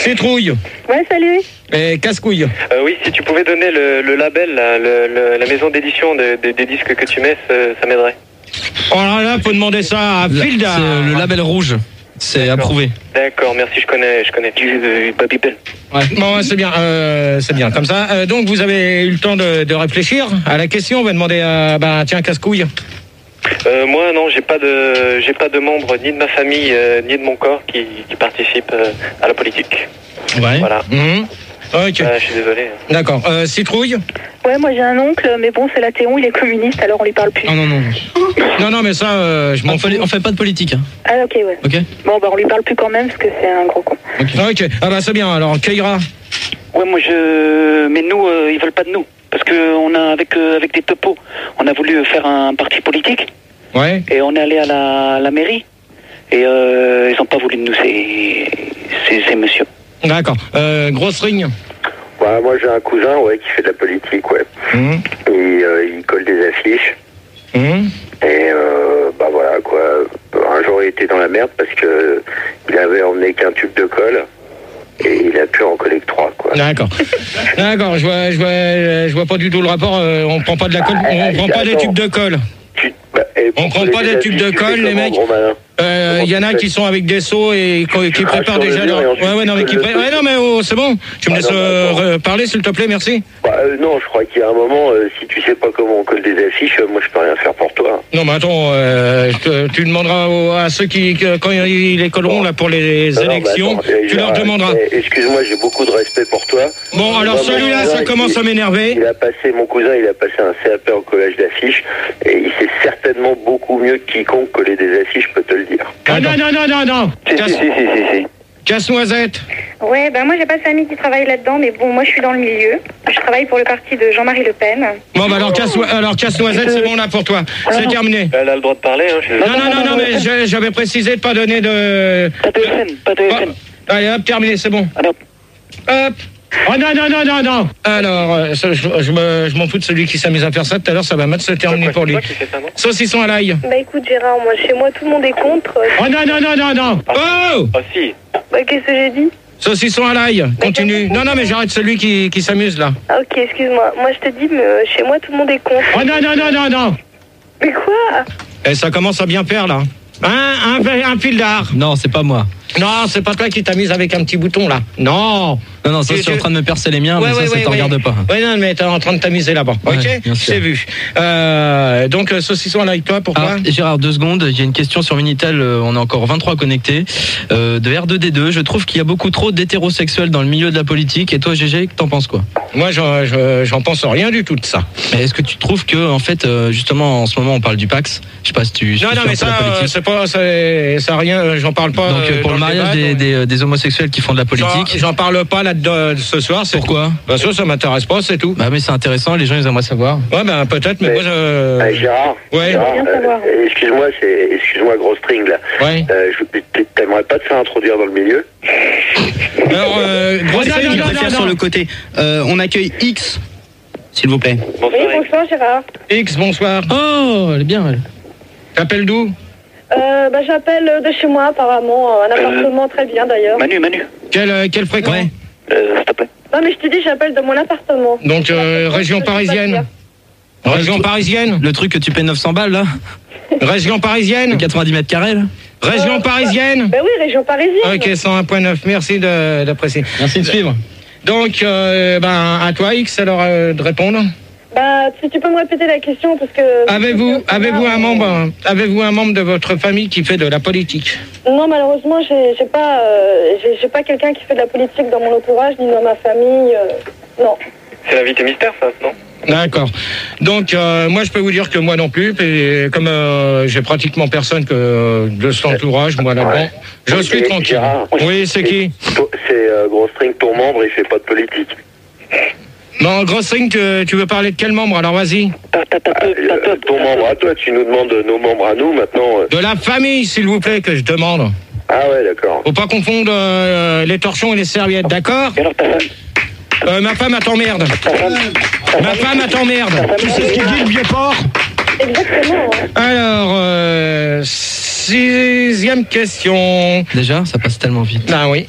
Citrouille. Ouais, salut. Et casse-couille. Oui, si tu pouvais donner le label, là, la maison d'édition des disques que tu mets, ça m'aiderait. Oh là, faut demander ça à Filda. C'est le label rouge. C'est approuvé. D'accord, merci, je connais. Pas People. Ouais. Bon, c'est bien, comme ça. Donc, vous avez eu le temps de réfléchir à la question. On va demander à, tiens, casse-couille. Moi, non, j'ai pas de membres ni de ma famille ni de mon corps qui participent à la politique. Ouais. Voilà. Ok. Je suis désolé. D'accord. Citrouille. Ouais, moi j'ai un oncle, mais bon, c'est l'Athéon, il est communiste, alors on lui parle plus. Non, mais ça, je m'en fous. On fait pas de politique. Hein. Ah, ok, ouais. Ok. Bon, on lui parle plus quand même, parce que c'est un gros con. Ok. Ah c'est bien. Alors, Keira. Ouais, mais nous, ils veulent pas de nous. Parce que on a, avec des topos, on a voulu faire un parti politique. Ouais. Et on est allé à la mairie. Et ils ont pas voulu de nous, ces messieurs. D'accord. Grosse ring. Ouais, moi j'ai un cousin qui fait de la politique, ouais. Et il colle des affiches. Et voilà quoi. Un jour il était dans la merde parce que il avait emmené qu'un tube de colle et il a pu en coller que 3 quoi. D'accord. Je vois pas du tout le rapport. On prend pas de la colle. On prend pas des tubes de colle. On prend pas des tubes de colle, les mecs. Il y en a qui sont avec des seaux et qui préparent déjà leur... Ouais, non, mais c'est bon. Tu me laisses parler, s'il te plaît, merci. Non, je crois qu'il y a un moment, si tu sais pas comment on colle des affiches, moi je peux rien faire pour toi. Non, mais attends, tu demanderas à ceux qui quand ils les colleront là pour les élections, tu leur demanderas. Excuse-moi, j'ai beaucoup de respect pour toi. Bon, alors celui-là, ça commence à m'énerver. Mon cousin, il a passé un CAP en collage d'affiches et il sait certainement beaucoup mieux que quiconque coller des affiches, je peux te le dire. Ah non. Si. Casse-noisette. Ouais, moi j'ai pas de famille qui travaille là-dedans, mais bon, moi je suis dans le milieu. Je travaille pour le parti de Jean-Marie Le Pen. Bon, alors casse-noisette, c'est bon là pour toi. C'est terminé. Elle a le droit de parler, hein. Non, mais j'avais précisé de pas donner de... Pas de FN. Allez, hop, terminé, c'est bon. Alors. Hop. Oh non. Alors, je m'en fous de celui qui s'amuse à faire ça. Tout à l'heure, ça va mal se terminer pour lui. Saucisson à l'ail. Écoute Gérard, moi chez moi tout le monde est contre. Oh non. Oh. Ah si. Qu'est-ce que j'ai dit? Saucisson à l'ail, continue. Non, mais j'arrête celui qui s'amuse là. Ah, ok, excuse-moi. Moi je te dis, mais chez moi tout le monde est contre. Oh non. Mais quoi? Et ça commence à bien faire là. Un fil d'art. Non, c'est pas moi. Non, c'est pas toi qui t'amuses avec un petit bouton là. Non, ça je suis en train de me percer les miens, mais ça te regarde pas. Ouais, non, mais t'es en train de t'amuser là-bas. Ouais, ok, c'est vu. Donc, saucisson à l'ail, toi, pourquoi? Gérard, 2 secondes, il y a une question sur Minitel, on est encore 23 connectés. De R2D2, je trouve qu'il y a beaucoup trop d'hétérosexuels dans le milieu de la politique. Et toi, GG, t'en penses quoi? Moi, j'en pense rien du tout de ça. Mais est-ce que tu trouves que, en fait, justement, en ce moment, on parle du Pax? Je sais pas si tu... Non, mais ça, ça rien, j'en parle pas. Donc, pour le mariage des homosexuels qui font de la politique. J'en parle pas là-dedans ce soir. Pourquoi? Parce que ça m'intéresse pas, c'est tout. Mais c'est intéressant, les gens ils aimeraient savoir. Ouais, peut-être, mais moi Gérard. Ouais. Excuse-moi, gros string là. Ouais. T'aimerais pas te faire introduire dans le milieu? Alors, gros string, je préfère sur le côté. On accueille X, s'il vous plaît. Oui, bonsoir Gérard. X, bonsoir. Oh, elle est bien, elle. T'appelles d'où? J'appelle de chez moi apparemment, un appartement très bien d'ailleurs. Manu. Quelle fréquence? S'il te plaît. Non mais je te dis, j'appelle de mon appartement. Donc région parisienne. Région parisienne. Le truc que tu payes 900 balles là. Région parisienne. 90 mètres carrés là. Région parisienne. Oui, région parisienne. Ok, 101.9. Merci d'apprécier. Merci de suivre. Donc à toi X alors de répondre. Si tu peux me répéter la question parce que... Avez-vous un membre de votre famille qui fait de la politique? Non, malheureusement, j'ai pas quelqu'un qui fait de la politique dans mon entourage ni dans ma famille. Non. C'est l'invité mystère, ça, non? D'accord. Donc moi je peux vous dire que moi non plus, et comme j'ai pratiquement personne que de cet entourage, moi là-dedans, je suis tranquille. Gérard, oui, c'est qui? C'est Gros String, ton membre, il fait pas de politique. Non, Gros String, tu veux parler de quel membre? Alors vas-y. Ton membre à toi, tu nous demandes nos membres à nous maintenant. De la famille, s'il vous plaît, que je demande. Ah ouais, d'accord. Faut pas confondre les torchons et les serviettes, d'accord? Et alors ta femme? Ma femme, elle t'emmerde. Ma femme, elle t'emmerde. Tu sais ce qu'il dit, le vieux porc? Exactement. Alors, 6e question. Déjà, ça passe tellement vite. Ah oui.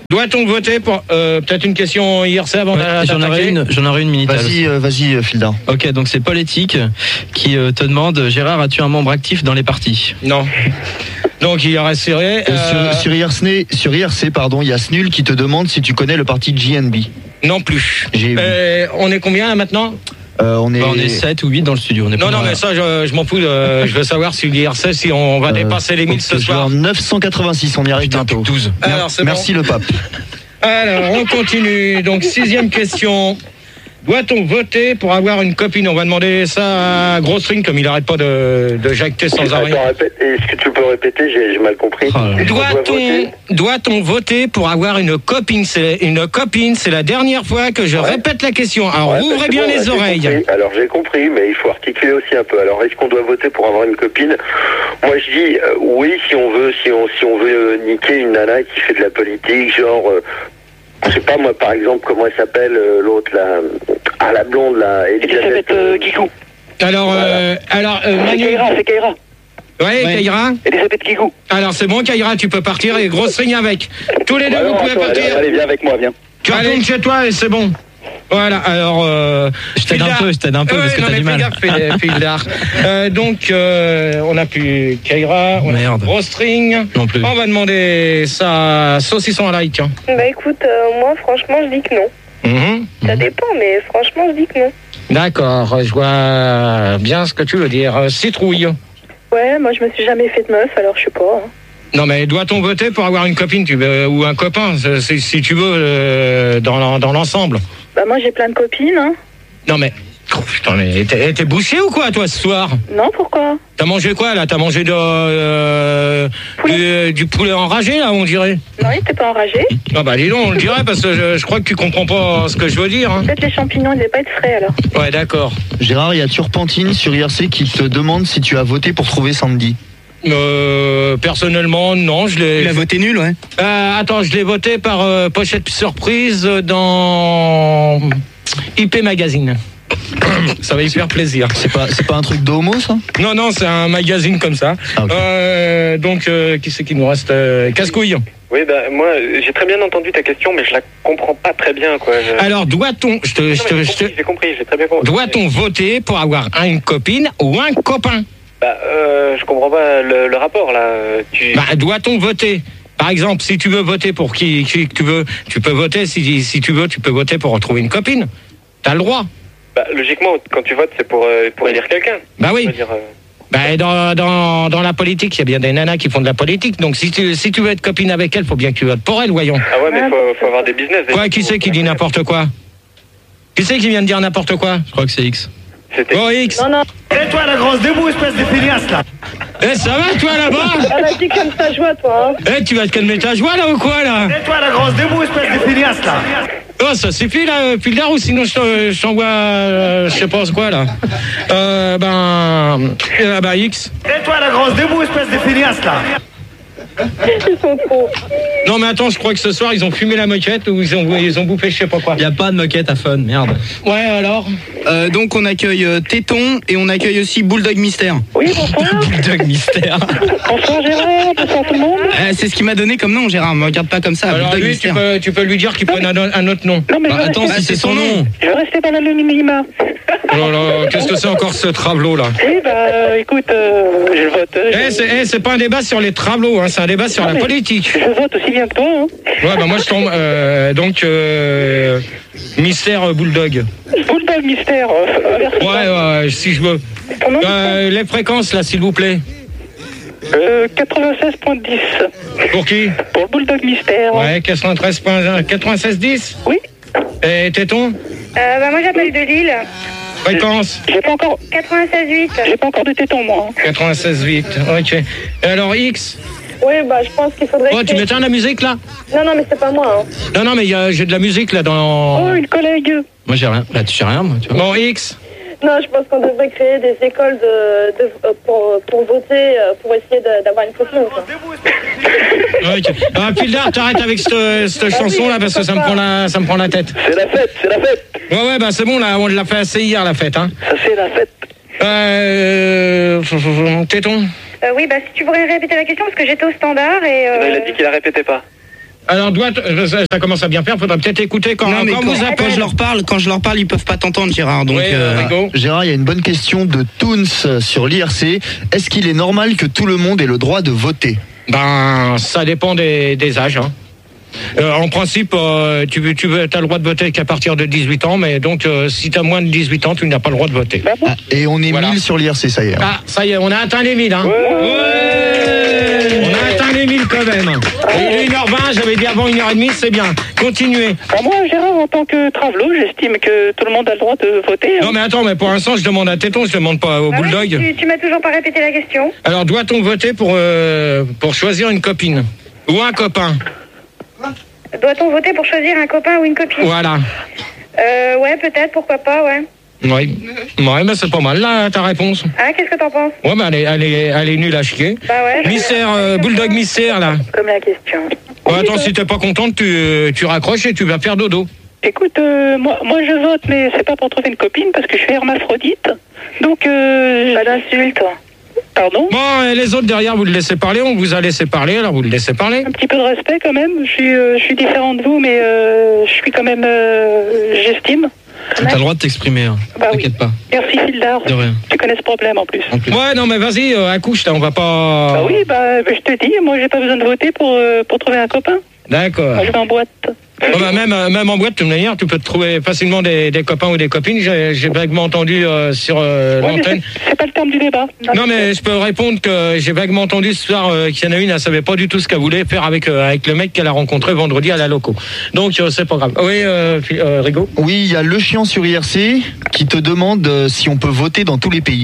Doit-on voter pour peut-être une question IRC avant J'en aurais une minute. Vas-y, Fildar. Ok, donc c'est Politique qui te demande, Gérard, as-tu un membre actif dans les partis? Non. Donc il reste serré. Sur IRC, il y a Snul qui te demande si tu connais le parti JNB. Non plus. On est combien là maintenant? On est 7 ou 8 dans le studio. Non, mais ça, je m'en fous. Je veux savoir si l'IRC, si on va dépasser les 1000 ce soir. 986, on y arrive bientôt. 12. Alors, merci le pape. Alors, on continue. Donc, 6e question. Doit-on voter pour avoir une copine? On va demander ça à Grosse Ring, comme il n'arrête pas de jacter sans arrêt. Est-ce que tu peux répéter? J'ai mal compris. Doit-on voter pour avoir une copine? C'est la dernière fois que je répète la question. Alors, ouvrez bien les oreilles. Alors, j'ai compris, mais il faut articuler aussi un peu. Alors, est-ce qu'on doit voter pour avoir une copine? Moi, je dis oui, si on veut niquer une nana qui fait de la politique, genre... je sais pas moi par exemple comment elle s'appelle l'autre là, la blonde là, Elisabeth Guigou. Alors Manu, c'est Kaira. Ouais, Kaira. Elisabeth Guigou. Alors c'est bon Kaira, tu peux partir et Grosse Ring avec. Tous les deux vous pouvez partir. Allez, viens avec moi, viens. Tu retournes chez toi et c'est bon. Voilà, alors... je t'aide un peu parce que t'as du mal. Fildar. Donc, on a plus Kaira, on a Grosse Ring. Non plus. On va demander ça à Saucisson à like. Bah écoute, moi franchement je dis que non. Ça dépend, mais franchement je dis que non. D'accord, je vois bien ce que tu veux dire. Citrouille. Ouais, moi je me suis jamais fait de meuf, alors je sais pas. Hein. Non mais doit-on voter pour avoir une copine ou un copain, si tu veux, dans l'ensemble? Bah moi j'ai plein de copines, hein. Non mais... Oh, putain, mais t'es bouché ou quoi toi ce soir? Non, pourquoi? T'as mangé quoi là? T'as mangé du poulet enragé là, on dirait? Non, il était pas enragé. Ah bah dis donc, on le dirait parce que je crois que tu comprends pas ce que je veux dire. Hein. Peut-être les champignons, ils devaient pas être frais alors. Ouais d'accord. Gérard, il y a Turpentine sur IRC qui te demande si tu as voté pour trouver Sandy. Personnellement, non, je l'ai. Tu l'as voté nul, ouais. Attends, je l'ai voté par pochette surprise dans IP Magazine. Ça va y faire plaisir. C'est pas un truc d'homo, ça? Non, c'est un magazine comme ça. Ah, okay. Donc, qui c'est qui nous reste? Casse-couille. Oui, moi, j'ai très bien entendu ta question, mais je la comprends pas très bien, quoi. Alors, doit-on... J'ai compris, j'ai très bien compris. Doit-on voter pour avoir une copine ou un copain? Je comprends pas le rapport, là. Doit-on voter? Par exemple, si tu veux voter pour qui tu veux, tu peux voter. Si tu veux, tu peux voter pour retrouver une copine. T'as le droit. Logiquement, quand tu votes, c'est pour élire quelqu'un. Bah oui. Dans la politique, il y a bien des nanas qui font de la politique. Donc si tu veux être copine avec elle, faut bien que tu votes pour elle, voyons. Ah ouais, mais faut avoir des business. Quoi, qui c'est qui dit n'importe quoi? Qui c'est qui vient de dire n'importe quoi? Je crois que c'est X. Oh, X. Non. Et toi la grosse debout, espèce de feignasse là. Ça va toi là-bas? Elle a dit comme ta joie, toi. Hein. Tu vas te calmer ta joie là ou quoi là? Et toi la grosse debout, espèce de feignasse là. Oh, ça suffit là, Fildar, ou sinon je t'envoie je sais pas quoi là. X. Et toi la grosse debout, espèce de feignasse là. Ils sont trop. Non mais attends, je crois que ce soir ils ont fumé la moquette ou ils ont bouffé je sais pas quoi. Y a pas de moquette à Fun, merde. Ouais alors. Donc on accueille Téton et on accueille aussi Bulldog Mystère. Oui, bonsoir. Bulldog Mystère. Bonsoir Gérard, bonsoir tout le monde. C'est ce qu'il m'a donné comme nom, Gérard, me regarde pas comme ça. Alors Bulldog lui, Mystère. tu peux lui dire qu'il prenne un autre nom. Non mais attends, si c'est son nom. Je vais rester dans l'anonymat. Oh là, qu'est-ce que c'est encore ce travelot là? Écoute, je vote. C'est pas un débat sur les travelots, hein, c'est un débat sur la politique. Je vote aussi bien que toi. Hein. Ouais, moi je tombe. Donc, Mystère Bulldog. Bulldog Mystère. Ouais, si je veux. Les fréquences là, s'il vous plaît. 96.10. Pour qui? Pour le Bulldog Mystère. Ouais, 93.1. 96.10. Oui. Et Téton? Moi j'appelle de Lille. Fréquence? J'ai pas encore. 96.8. J'ai pas encore de téton moi. 96.8, ok. Et alors X? Oui, je pense qu'il faudrait. Oh, tu m'éteins la musique là? Non, mais c'est pas moi. Hein. Non, mais j'ai de la musique là dans. Oh, une collègue. Moi j'ai rien. Là, tu sais rien, moi, tu vois. Bon, X? Non, je pense qu'on devrait créer des écoles pour voter, pour essayer d'avoir une copine. Ok. Fildar, t'arrêtes avec cette chanson là parce que ça me prend la tête. C'est la fête. Ouais, c'est bon là, on l'a fait assez hier la fête, hein. Ça c'est la fête. Téton? Oui, si tu pourrais répéter la question parce que j'étais au standard et. Il a dit qu'il la répétait pas. Alors, ça commence à bien faire. Faudra peut-être écouter quand vous appelle. Quand je leur parle, ils peuvent pas t'entendre, Gérard. Donc, Gérard, il y a une bonne question de Toons sur l'IRC. Est-ce qu'il est normal que tout le monde ait le droit de voter? Ben, ça dépend des âges. Hein. En principe, tu as le droit de voter qu'à partir de 18 ans, mais donc si tu as moins de 18 ans, tu n'as pas le droit de voter. Ah, et on est 1000 sur l'IRC, ça y est. Ah, ça y est, on a atteint les 1000. Hein. On a atteint les 1000 quand même. Et 1h20, j'avais dit avant 1h30, c'est bien. Continuez. Moi, Gérard, en tant que travelot, j'estime que tout le monde a le droit de voter. Non, mais attends, mais pour l'instant, je demande à Téton, je demande pas au Bulldog. Oui, tu m'as toujours pas répété la question. Alors, doit-on voter pour choisir une copine ou un copain? Doit-on voter pour choisir un copain ou une copine? Voilà. Ouais, peut-être, pourquoi pas, ouais. Oui, mais c'est pas mal là ta réponse. Ah, qu'est-ce que t'en penses? Ouais, mais elle est nulle à chier. Bah ouais. Mystère, Bulldog Mystère là. Comme la question. Ouais, attends, si t'es pas contente, tu raccroches et tu vas faire dodo. Écoute, moi je vote, mais c'est pas pour trouver une copine parce que je suis hermaphrodite. Donc, pas d'insulte. Pardon? Bon, et les autres derrière, vous le laissez parler, on vous a laissé parler, alors vous le laissez parler. Un petit peu de respect quand même. Je suis différent de vous, mais je suis quand même, j'estime. T'as le droit de t'exprimer, hein. T'inquiète pas. Merci Fildar. De rien. Tu connais ce problème en plus. Ouais, non mais vas-y, accouche, on va pas... Bah oui, je te dis, moi j'ai pas besoin de voter pour trouver un copain. D'accord. Moi, je vais en boîte. Même en boîte, de toute manière, tu peux te trouver facilement des copains ou des copines. J'ai vaguement entendu sur l'antenne. C'est pas le terme du débat. Non, mais je peux répondre que j'ai vaguement entendu ce soir qu'il y en a une, elle savait pas du tout ce qu'elle voulait faire avec le mec qu'elle a rencontré vendredi à la loco. Donc c'est pas grave. Oui, Rigaud. Oui, il y a Le Chien sur IRC qui te demande si on peut voter dans tous les pays.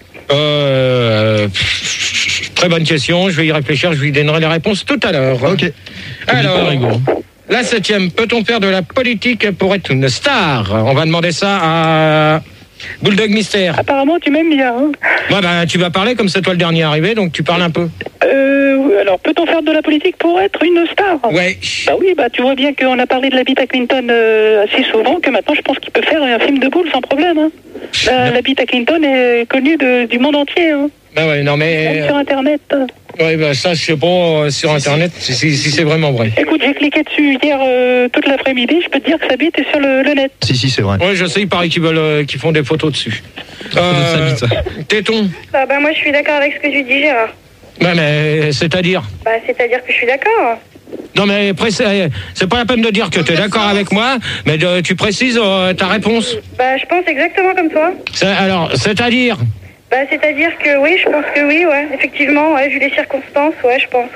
Très bonne question, je vais y réfléchir, je lui donnerai les réponses tout à l'heure. Ok. Alors, la 7e, peut-on faire de la politique pour être une star? On va demander ça à Bulldog Mystère. Apparemment, tu m'aimes bien. Hein. Ouais, bah, tu vas parler, comme c'est toi le dernier arrivé, donc tu parles un peu. Alors, peut-on faire de la politique pour être une star? Ouais. Bah oui, tu vois bien qu'on a parlé de la bite à Clinton assez souvent, que maintenant je pense qu'il peut faire un film de boule sans problème. Hein. La bite à Clinton est connue du monde entier. Hein. Bah ouais, non mais... Même sur Internet. Ouais, bah ça, je sais pas sur Internet si c'est vraiment vrai. Écoute, j'ai cliqué dessus hier toute l'après-midi, je peux te dire que sa bite est sur le net. Si, c'est vrai. Ouais, je sais, il paraît qu'ils font des photos dessus. Téton. Bah moi, je suis d'accord avec ce que tu dis, Gérard. Ouais, mais c'est-à-dire? Bah, c'est-à-dire que je suis d'accord. Non, mais c'est pas la peine de dire que tu es d'accord avec moi, mais tu précises ta réponse. Bah, je pense exactement comme toi. Alors, c'est-à-dire? Bah, c'est-à-dire que oui, je pense que oui, ouais. Effectivement, ouais, vu les circonstances, ouais, je pense,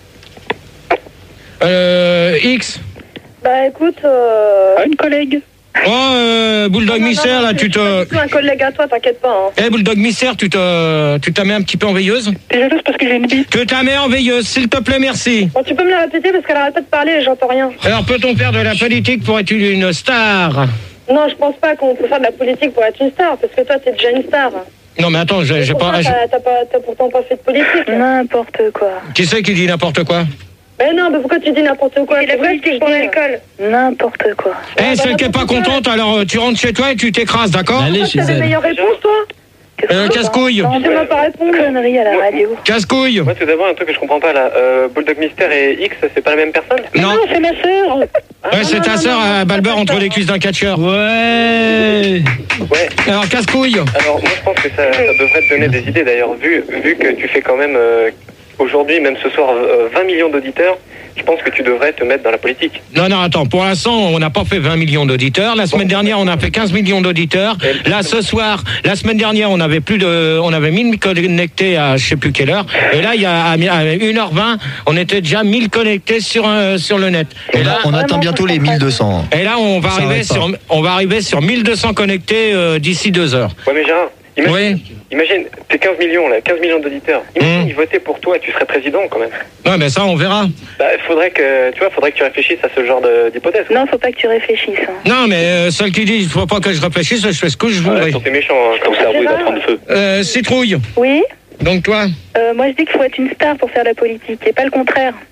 ouais. X? Bah, écoute, une collègue. Oh, Bulldog Mystère, là, tu te... C'est un collègue à toi, t'inquiète pas. Hein. Bulldog Mystère, tu t'as mis un petit peu en veilleuse? T'es jalouse parce que j'ai une bite. Tu t'as mis en veilleuse, s'il te plaît, merci. Bon, tu peux me la répéter parce qu'elle arrête pas de parler et j'entends rien. Alors, peut-on faire de la politique pour être une star? Non, je pense pas qu'on peut faire de la politique pour être une star, parce que toi, t'es déjà une star. Non, mais attends, j'ai pas... T'as pourtant pas fait de politique. N'importe quoi. Qui c'est qui dit n'importe quoi? Ben non, mais pourquoi tu dis n'importe quoi? C'est la politique pour l'alcool. N'importe quoi. Celle qui est pas contente, alors tu rentres chez toi et tu t'écrases, d'accord? Allez chez T'as des meilleures réponses, toi? Casse-couille. Tu m'as pas répondu. Connerie à la radio. Casse-couille. Moi, tout d'abord, un truc que je comprends pas là. Bulldog Mystère et X, c'est pas la même personne? Non, c'est ma sœur. Ouais, c'est ta sœur à Balbeur entre les cuisses d'un catcheur. Ouais. Alors, casse-couille. Alors, moi, je pense que ça devrait te donner des idées d'ailleurs, vu que tu fais quand même aujourd'hui, même ce soir, 20 millions d'auditeurs. Je pense que tu devrais te mettre dans la politique. Non, attends, pour l'instant, on n'a pas fait 20 millions d'auditeurs. La semaine dernière, on a fait 15 millions d'auditeurs. Là, ce soir, la semaine dernière, on avait 1000 connectés à je sais plus quelle heure. Et là, il y a à 1h20, on était déjà 1000 connectés sur le net. Et là, on atteint bientôt les 1200. Et là, on va arriver sur 1200 connectés d'ici 2 heures. Ouais, mais Gérard, imagine, t'es 15 millions là, 15 millions d'auditeurs. Imagine, ils votaient pour toi, tu serais président quand même. Ouais, mais ça, on verra. Bah, faudrait que tu réfléchisses à ce genre d'hypothèse. Non, faut pas que tu réfléchisses. Hein. Non, mais celle qui dit, il faut pas que je réfléchisse, je fais ce que je voudrais. T'es méchant, hein, comme cerveau est en train de feu. Citrouille. Oui. Donc toi? Moi, je dis qu'il faut être une star pour faire la politique, et pas le contraire.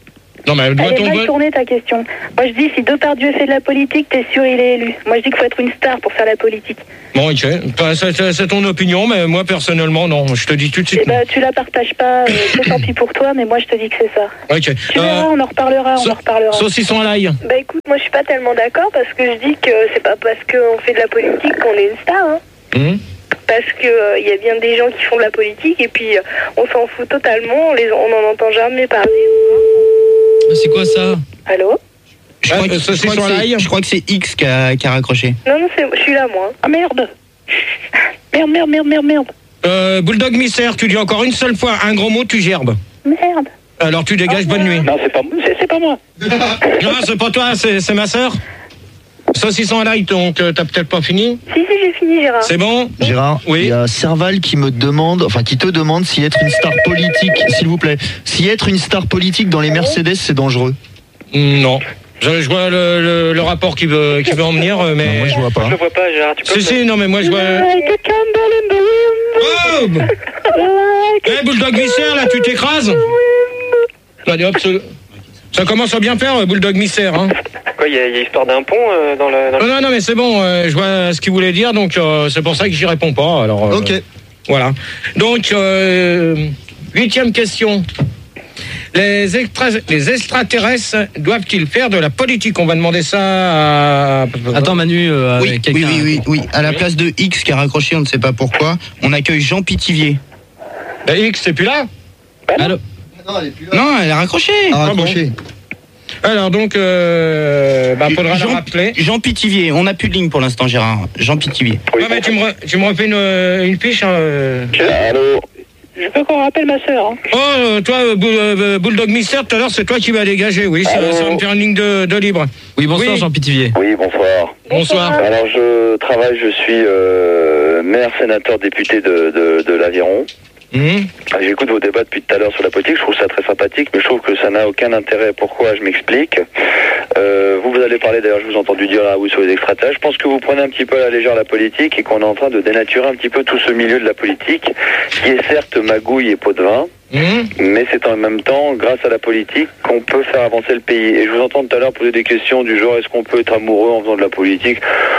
Non, mais elle doit tomber. Elle est mal tournée, ta question. Moi, je dis, si Depardieu fait de la politique, t'es sûr il est élu. Moi, je dis qu'il faut être une star pour faire la politique. Bon, ok. C'est ton opinion, mais moi, personnellement, non. Je te dis tout de suite. Tu la partages pas, c'est tant pis pour toi, mais moi, je te dis que c'est ça. Ok. Tu verras, on en reparlera, Saucisson à l'ail. Bah, écoute, moi, je suis pas tellement d'accord parce que je dis que c'est pas parce qu'on fait de la politique qu'on est une star, hein. Parce que y a bien des gens qui font de la politique et puis on s'en fout totalement, on n'en entend jamais parler. C'est quoi ça? Allô? Je crois que c'est X qui a raccroché. Non, je suis là, moi. Ah merde. Merde. Bulldog Mystère, tu dis encore une seule fois un gros mot, tu gerbes. Merde. Alors tu dégages, bonne nuit. Non, c'est pas moi. Non, c'est pas toi, c'est ma sœur. Saucisson à l'ail, donc t'as peut-être pas fini? Si, j'ai fini, Gérard. C'est bon? Gérard, oui. Il y a Serval qui te demande si être une star politique, s'il vous plaît, si être une star politique dans les Mercedes, c'est dangereux. Non. Je vois le rapport qui veut en venir, mais... Non, moi, je vois pas. Je le vois pas, Gérard, tu peux... Si, non, mais moi, je vois... Bulldog Mystère, là, tu t'écrases? Allez, hop, ça commence à bien faire, Bulldog Mystère, hein. Quoi, il y a histoire d'un pont dans le... Non, mais c'est bon, je vois ce qu'il voulait dire, donc c'est pour ça que j'y réponds pas, alors... Ok. Voilà. Donc, 8e question. Les extraterrestres doivent-ils faire de la politique? On va demander ça à... Attends, Manu, Oui. À la place de X qui a raccroché, on ne sait pas pourquoi, on accueille Jean Pithiviers. X, c'est plus là? Allô? Non, elle a raccroché. Alors donc, faudra la rappeler. Jean Pithiviers, on n'a plus de ligne pour l'instant, Gérard. Jean Pithiviers. Ouais, mais tu me refais une fiche. Allô? Je veux qu'on rappelle ma sœur. Hein. Oh, toi, Bulldog Mystère, tout à l'heure, c'est toi qui vas dégager, oui. Ça va me faire une ligne de libre. Oui, bonsoir, Jean Pithiviers. Oui, bonsoir. Bonsoir. Alors, je suis maire, sénateur, député de l'Aviron. J'écoute vos débats depuis tout à l'heure sur la politique, je trouve ça très sympathique, mais je trouve que ça n'a aucun intérêt. Pourquoi? Je m'explique. Vous allez parler, d'ailleurs, je vous ai entendu dire là, sur les extraterrestres. Je pense que vous prenez un petit peu à la légère la politique et qu'on est en train de dénaturer un petit peu tout ce milieu de la politique, qui est certes magouille et pot de vin, mais c'est en même temps, grâce à la politique, qu'on peut faire avancer le pays. Et je vous entends tout à l'heure poser des questions du genre, est-ce qu'on peut être amoureux en faisant de la politique?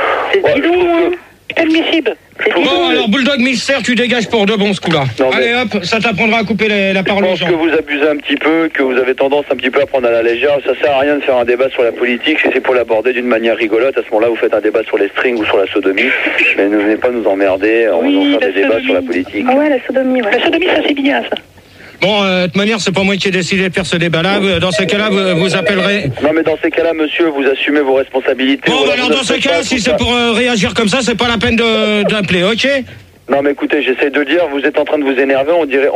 Admissible. Bon, alors, Bulldog Mystère, tu dégages pour de bon ce coup-là. Allez, hop, ça t'apprendra à couper la parole aux gens. Je pense que vous abusez un petit peu, que vous avez tendance un petit peu à prendre à la légère. Ça sert à rien de faire un débat sur la politique si c'est pour l'aborder d'une manière rigolote. À ce moment-là, vous faites un débat sur les strings ou sur la sodomie. Mais ne venez pas nous emmerder en faisant faire des débats sur la politique. Ah ouais, la sodomie, ouais. La sodomie, ça c'est bien, ça. Bon, de toute manière, c'est pas moi qui ai décidé de faire ce débat-là. Dans ce cas-là, vous appellerez... Non, mais dans ces cas-là, monsieur, vous assumez vos responsabilités. Bon, alors dans ce cas-là, si c'est pour réagir comme ça, c'est pas la peine d'appeler, ok? Non, mais écoutez, j'essaie de dire, vous êtes en train de vous énerver, on dirait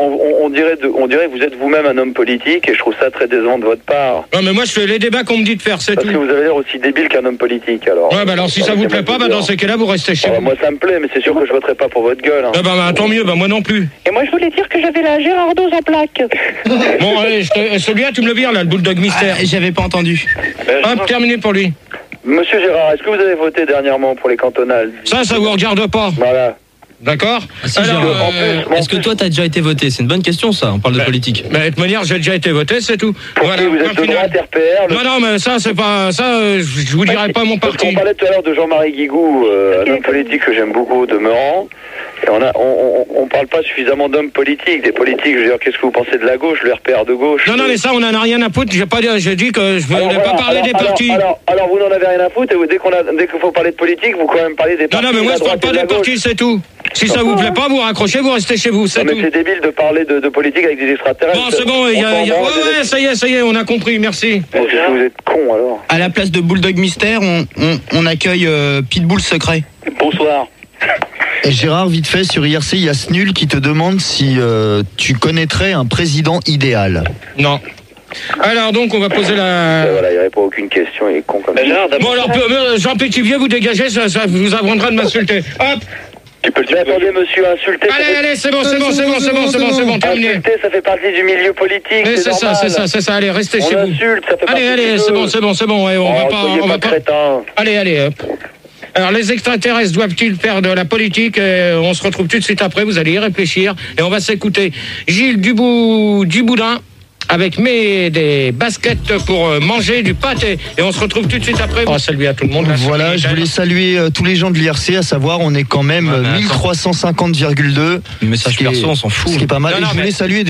que vous êtes vous-même un homme politique, et je trouve ça très décevant de votre part. Non, mais moi, je fais les débats qu'on me dit de faire, c'est tout. Parce que vous avez l'air aussi débile qu'un homme politique, alors. Ouais, alors si ça vous plaît pas, dans ces cas-là, vous restez chez vous. Moi, ça me plaît, mais c'est sûr que je voterai pas pour votre gueule. Hein. Tant mieux, moi non plus. Et moi, je voulais dire que j'avais la Gérardose en plaque. Bon, allez, celui-là, tu me le vires, là, le Bulldog Mystère. J'avais pas entendu. Hop, terminé pour lui. Monsieur Gérard, est-ce que vous avez voté dernièrement pour les cantonales? Ça vous regarde pas. Voilà. D'accord. Est-ce que toi, t'as déjà été voté? C'est une bonne question, ça. On parle de politique. De toute manière, j'ai déjà été voté, c'est tout. Voilà. Vous êtes de droite RPR. Non, mais ça, c'est pas ça. Je vous dirai pas mon parti. On parlait tout à l'heure de Jean-Marie Guigou, un homme politique que j'aime beaucoup, demeurant. Et on parle pas suffisamment d'hommes politiques. Des politiques, je veux dire, qu'est-ce que vous pensez de la gauche, le RPR de gauche? Non, mais ça, on en a rien à foutre. J'ai dit que je voulais pas parler des partis. Alors, vous n'en avez rien à foutre. Et dès qu'il faut parler de politique, vous quand même parler des partis. Non, mais moi, je parle pas des partis, c'est tout. Si ça vous plaît pas, vous raccrochez, vous restez chez vous, c'est tout. Mais c'est débile de parler de politique avec des extraterrestres. Bon, c'est bon, ouais, ça y est, on a compris, merci. Bon, vous êtes con, alors. À la place de Bulldog Mystère, on accueille Pitbull Secret. Bonsoir. Et Gérard, vite fait, sur IRC, il y a Snul qui te demande si tu connaîtrais un président idéal. Non. Alors donc, on va poser la... Voilà, il n'y répond aucune question, il est con comme ça. Bon, alors, Jean Pétivier, vous dégagez, ça vous apprendra de m'insulter. Hop. Tu peux le dire. Attendez, monsieur, insulter. Allez, c'est bon, terminé. Insulter, ça fait partie du milieu politique. C'est ça, allez, restez chez vous. Insulte, ça fait partie allez, c'est bon, ouais, on va pas. Allez, hop. Alors, les extraterrestres doivent-ils faire de la politique? On se retrouve tout de suite après, vous allez y réfléchir. Et on va s'écouter Gilles Duboudin avec des baskets pour manger du pâté. Et on se retrouve tout de suite après. On va saluer à tout le monde. Voilà, je voulais saluer tous les gens de l'IRC, à savoir, on est quand même 1350,2. Message perso, on s'en fout. Ce qui est pas mal. Non, et je voulais saluer...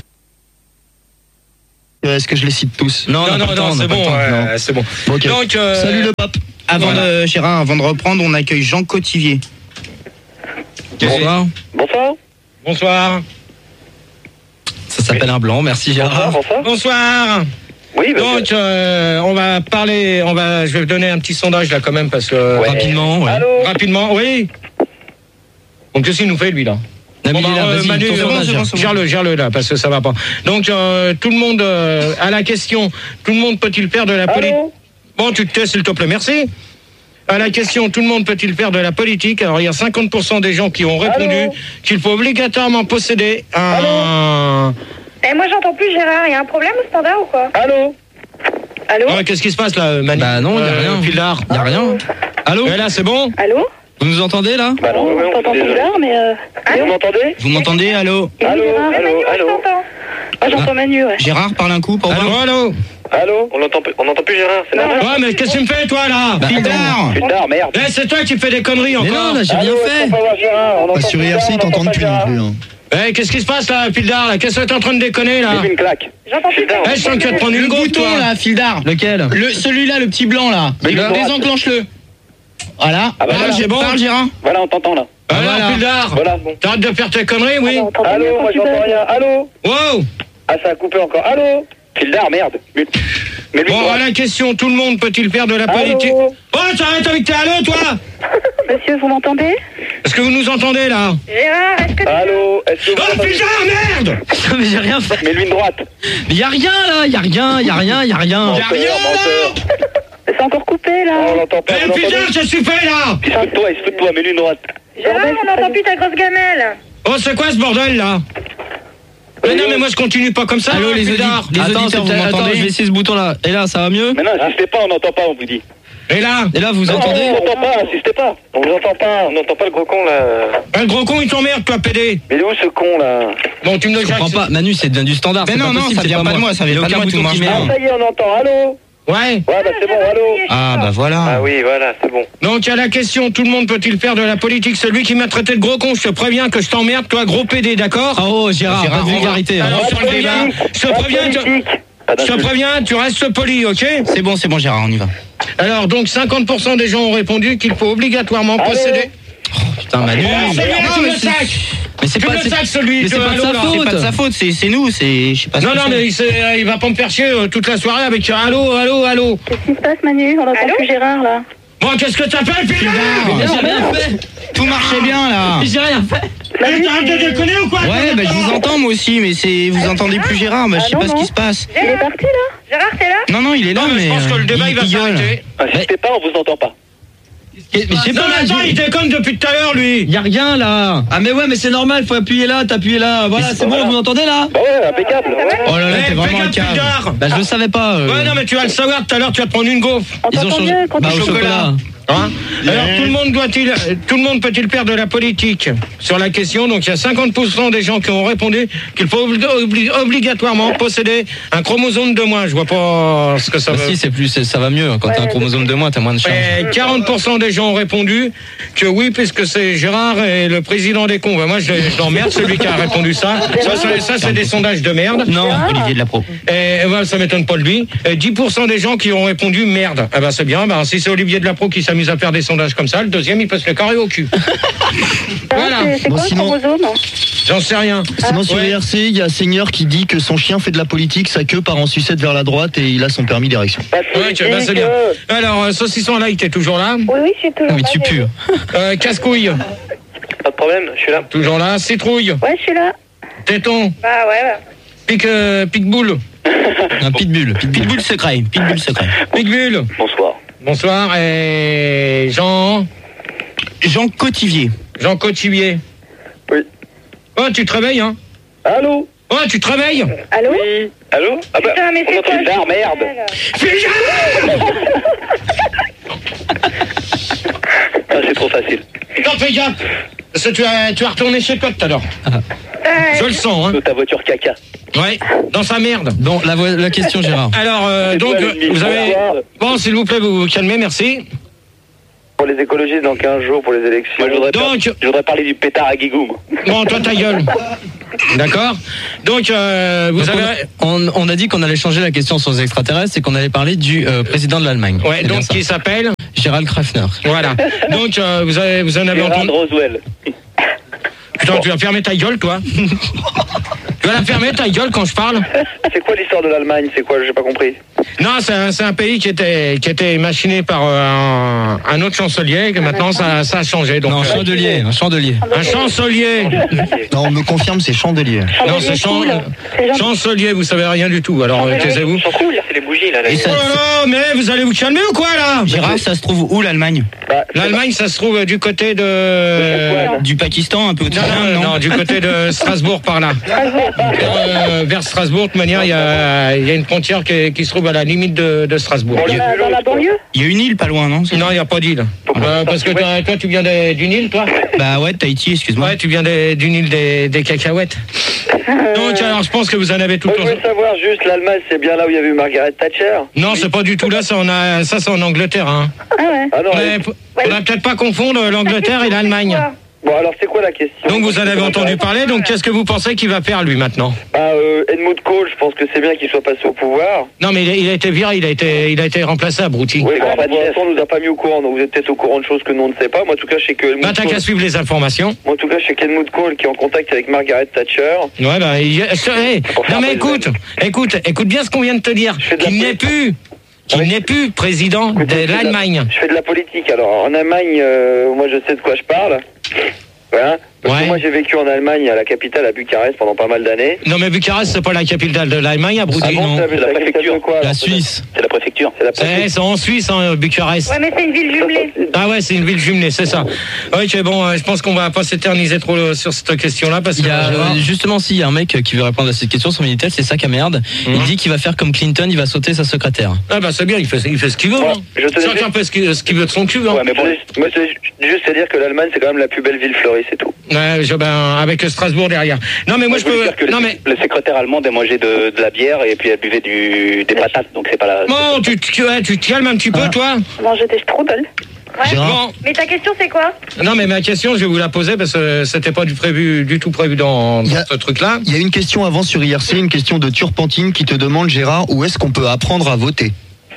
Est-ce que je les cite tous? Non, c'est bon. C'est bon. Okay. Donc, salut le pape. Gérard, avant de reprendre, on accueille Jean Cotivier. Bonsoir. Bonsoir. Ça s'appelle un blanc, merci Gérard. Bonsoir. Oui, donc on va parler, je vais donner un petit sondage là quand même parce que rapidement, oui. Donc qu'est-ce qu'il nous fait lui là? Manu, gère-le là parce que ça va pas. Donc tout le monde à la question, tout le monde peut-il faire de la politique? Bon, tu te tais s'il te plaît, merci. À la question, tout le monde peut-il faire de la politique? Alors il y a 50% des gens qui ont répondu qu'il faut obligatoirement posséder un... Eh, moi j'entends plus Gérard, il y a un problème au standard ou quoi? Allô? Qu'est-ce qui se passe là, Manu? Bah non, il n'y a rien. Pildar. Il n'y a rien. Allô? Là, c'est bon? Allô? Vous nous entendez là? Bah non, on t'entend Pildar, mais... Vous m'entendez? Vous m'entendez? Allô? Allô? Moi j'entends Manu, ouais. Gérard, parle un coup pour voir. Allô? On n'entend plus Gérard, c'est normal? Ouais, mais qu'est-ce que tu me fais toi là? Pildar, merde. C'est toi qui fais des conneries encore. Mais non, là, j'ai rien fait. Sur IRC, ils t'entendent plus non plus. Qu'est-ce qui se passe là, Pildar là? Qu'est-ce que t'es en train de déconner là? Une claque. J'entends plus Pildar. Je sens que tu vas te prendre une Le goutte bouton toi. là, Fildar. Lequel? Celui-là, le petit blanc là. Désenclenche-le. Voilà. C'est bon. Parle Gérard. Voilà, on t'entend là. Alors Pildar, Voilà, bon. t'arrêtes de faire tes conneries, oui? Allô, moi j'entends rien. Allô? Wow. Ah, ça a coupé encore. Allô? Pildar, merde. Mais Bon, à la question, tout le monde peut-il faire de la politique? Oh, t'arrêtes avec tes allô, toi? Monsieur, vous m'entendez? Est-ce que vous nous entendez là? Gérard, est-ce que tu... Allô? Est-ce que vous Oh, m'entendez? Pildar, merde! Mais j'ai rien fait. Mais lui une droite. Mais y a rien là, y a rien. C'est encore coupé, là. On l'entend pas. Pildar, ça suffit là! Il se fout de toi, mais lui une droite. Gérard, on n'entend plus ta grosse gamelle. Oh, c'est quoi ce bordel là? Mais non, mais moi je continue pas comme ça. Allô, les Pildar. auditeurs, vous m'entendez? Je vais essayer ce bouton là. Et là, ça va mieux? Mais non, insistez pas, on n'entend pas, on vous dit. Et là, vous entendez? On n'entend pas, insistez pas. On vous entend pas. On n'entend pas le gros con là. le gros con il t'emmerde, toi, PD. Mais il est où ce con là? Bon, tu me le Je comprends pas. Manu, c'est du standard. Mais non, ça vient pas de moi, ça vient pas de moi, tout marche bien. Ça y est, on entend. Allô? Ouais. Ouais, bah c'est bon, allô? Ah bah voilà. Ah oui, voilà, c'est bon. Donc, à la question, tout le monde peut-il faire de la politique? Celui qui m'a traité de gros con, je te préviens que je t'emmerde, toi, gros PD, d'accord? Oh, Gérard, pas de vulgarité. Alors, sur le débat, je te préviens, tu restes poli, ok? C'est bon Gérard, on y va. Alors, donc, 50% des gens ont répondu qu'il faut obligatoirement posséder... Putain, Manu. Mais c'est pas celui. Mais c'est pas de sa faute. C'est pas de sa faute, c'est nous, je sais pas. Non, mais il va pas me faire chier toute la soirée avec allô. Qu'est-ce qui se passe, Manu? On n'entend plus Gérard, là. Bon, qu'est-ce que t'as fait, Pildar? J'ai rien fait. Tout marchait bien là. J'ai rien fait. T'arrêtes de déconner ou quoi? Ouais, bah je vous entends moi aussi, mais vous entendez plus Gérard, bah je sais pas ce qui se passe. Il est parti, là? Gérard, t'es là? Non, il est là, mais je pense que le débat il va s'arrêter. Insistez pas, on vous entend pas. Mais j'ai Non, pas mais attends, il déconne depuis tout à l'heure, lui. Y a rien là. Ah mais ouais, mais c'est normal, faut appuyer là, t'appuies là. Voilà, c'est bon, vous m'entendez là? Bah ouais, impeccable. Ouais. oh là là, t'es vraiment un Pildar, cave. Pildar. Bah je le savais pas. Ouais, non, mais tu vas le savoir tout à l'heure, tu vas te prendre une gaufre. Ils ont changé. Bah au chocolat. Hein? Alors tout le monde peut-il faire de la politique? Sur la question, donc il y a 50% des gens qui ont répondu qu'il faut obligatoirement posséder un chromosome de moins. Je vois pas ce que ça veut. Si, ça va mieux. Quand t'as un chromosome de moins, t'as moins de chance. Et 40% des gens ont répondu que oui, puisque c'est Gérard et le président des cons. Ben moi, je l'emmerde, celui qui a répondu ça. Ça c'est des sondages de merde. Non, Olivier de la Pro. Et voilà, ça m'étonne pas de lui. Et 10% des gens qui ont répondu merde. Eh ben c'est bien. Ben, si c'est Olivier de la Pro qui s'amuse à faire des sondages comme ça, le deuxième il peut se le carrer au cul. Voilà. C'est quoi le chromosome? J'en sais rien. Sinon sur IRC, il y a Seigneur qui dit que son chien fait de la politique, sa queue part en sucette vers la droite et il a son permis d'érection. Ouais, c'est bien. Alors, saucisson light, t'es toujours là? Oui, je suis toujours là. Mais tu pues. Casse-couille. Pas de problème, je suis là. Toujours là. Citrouille. Ouais, je suis là. Téton. Bah ouais. Pique-boule. Un pitbull. Pitbull secret. Pique-bulle. Bonsoir. Bonsoir. Et Jean Cotivier. Jean Cotivier. Oui. Oh, tu te réveilles, hein? Allô? Oh, tu te réveilles? Allô? Oui. Allô? Ah bah, Putain, mais on c'est entend quoi? Pildar, merde. Ah, c'est trop facile. Non, fais gaffe. Parce que tu vas retourner chez toi tout à l'heure. Je le sens, hein. Ta voiture caca. Ouais, dans sa merde. Bon, la question, Gérard. Alors, donc, vous avez... Bon, s'il vous plaît, vous vous calmez, merci. Pour les écologistes dans 15 jours, pour les élections. Moi, je voudrais parler du pétard à Guigou. Bon, toi, ta gueule. D'accord. Donc, vous avez... On a dit qu'on allait changer la question sur les extraterrestres et qu'on allait parler du président de l'Allemagne. Ouais, donc qui s'appelle Gérald Krafner. Voilà. Donc, vous en avez entendu... Roswell. Putain, tu vas fermer ta gueule, toi. Tu vas la fermer, ta gueule, quand je parle. C'est quoi l'histoire de l'Allemagne? C'est quoi? J'ai pas compris. Non, c'est un pays qui était machiné par un autre chancelier, que maintenant ça a changé. Donc, non, chandelier. Un chancelier. Non, on me confirme, c'est chandelier. Non, c'est chancelier, vous savez rien du tout. Alors, taisez-vous. C'est les bougies, là. Oh là là, mais vous allez vous calmer ou quoi, là? Gérard, ça se trouve où l'Allemagne? L'Allemagne, ça se trouve du côté de... Du Pakistan, un peu au-dessus. Non, du côté de Strasbourg, par là. Vers Strasbourg, de toute manière, il y a une frontière qui se trouve à la limite de Strasbourg. Dans la banlieue? Il y a une île pas loin, non? Non, il n'y a pas d'île. Parce que toi, tu viens d'une île, toi? Bah ouais, Tahiti, excuse-moi. Ouais, tu viens d'une île des cacahuètes. Donc, alors, je pense que vous en avez tout le temps. Je veux savoir juste, l'Allemagne, c'est bien là où il y a eu Margaret Thatcher? Non, c'est pas du tout là, ça c'est en Angleterre. Hein. Ah ouais. Ah non, Faudrait peut-être pas confondre l'Angleterre et l'Allemagne. Bon, alors c'est quoi la question? Donc vous en avez entendu parler, donc qu'est-ce que vous pensez qu'il va faire lui maintenant? Helmut Kohl, je pense que c'est bien qu'il soit passé au pouvoir. Non mais il a été viré, il a été remplacé à Brouty. Oui, pour l'instant on nous a pas mis au courant, donc vous êtes peut-être au courant de choses que nous on ne sait pas. Moi en tout cas je sais que Helmut Bah t'as qu'à suivre les informations. Moi en tout cas je sais qu'Helmut Kohl qui est en contact avec Margaret Thatcher. Ouais bah non mais écoute bien ce qu'on vient de te dire. Qu'il n'est plus président de l'Allemagne. Je fais de la politique. Alors, en Allemagne, moi, je sais de quoi je parle. Voilà. Parce que moi, j'ai vécu en Allemagne, à la capitale, à Bucarest, pendant pas mal d'années. Non, mais Bucarest, c'est pas la capitale de l'Allemagne, à Brouty, non. C'est la préfecture. La Suisse. C'est la préfecture. C'est en Suisse, hein, Bucarest. Ouais, mais c'est une ville jumelée. Ah ouais, c'est une ville jumelée, c'est ça. Ok, bon, je pense qu'on va pas s'éterniser trop sur cette question-là, parce que... Justement, s'il y a un mec qui veut répondre à cette question sur Minitel, c'est ça qui merde. Il dit qu'il va faire comme Clinton, il va sauter sa secrétaire. Ah bah c'est bien, il fait ce qu'il veut. Hein. Chacun fait ce qu'il veut de son cul. Hein. Ouais, mais bon, moi, c'est juste à dire que l'Allemagne, c'est quand même la plus belle ville fleurie, c'est tout. Ouais, avec Strasbourg derrière. Non mais moi je peux... dire que le secrétaire allemande a mangé de la bière et puis elle buvait des patates, donc c'est pas la... Bon, tu te calmes un petit peu, toi. Manger des strudels. Ouais. Bon. Mais ta question c'est quoi? Non mais ma question je vais vous la poser parce que c'était pas du tout prévu dans ce truc-là. Il y a une question avant sur IRC, une question de Turpentine qui te demande, Gérard, où est-ce qu'on peut apprendre à voter?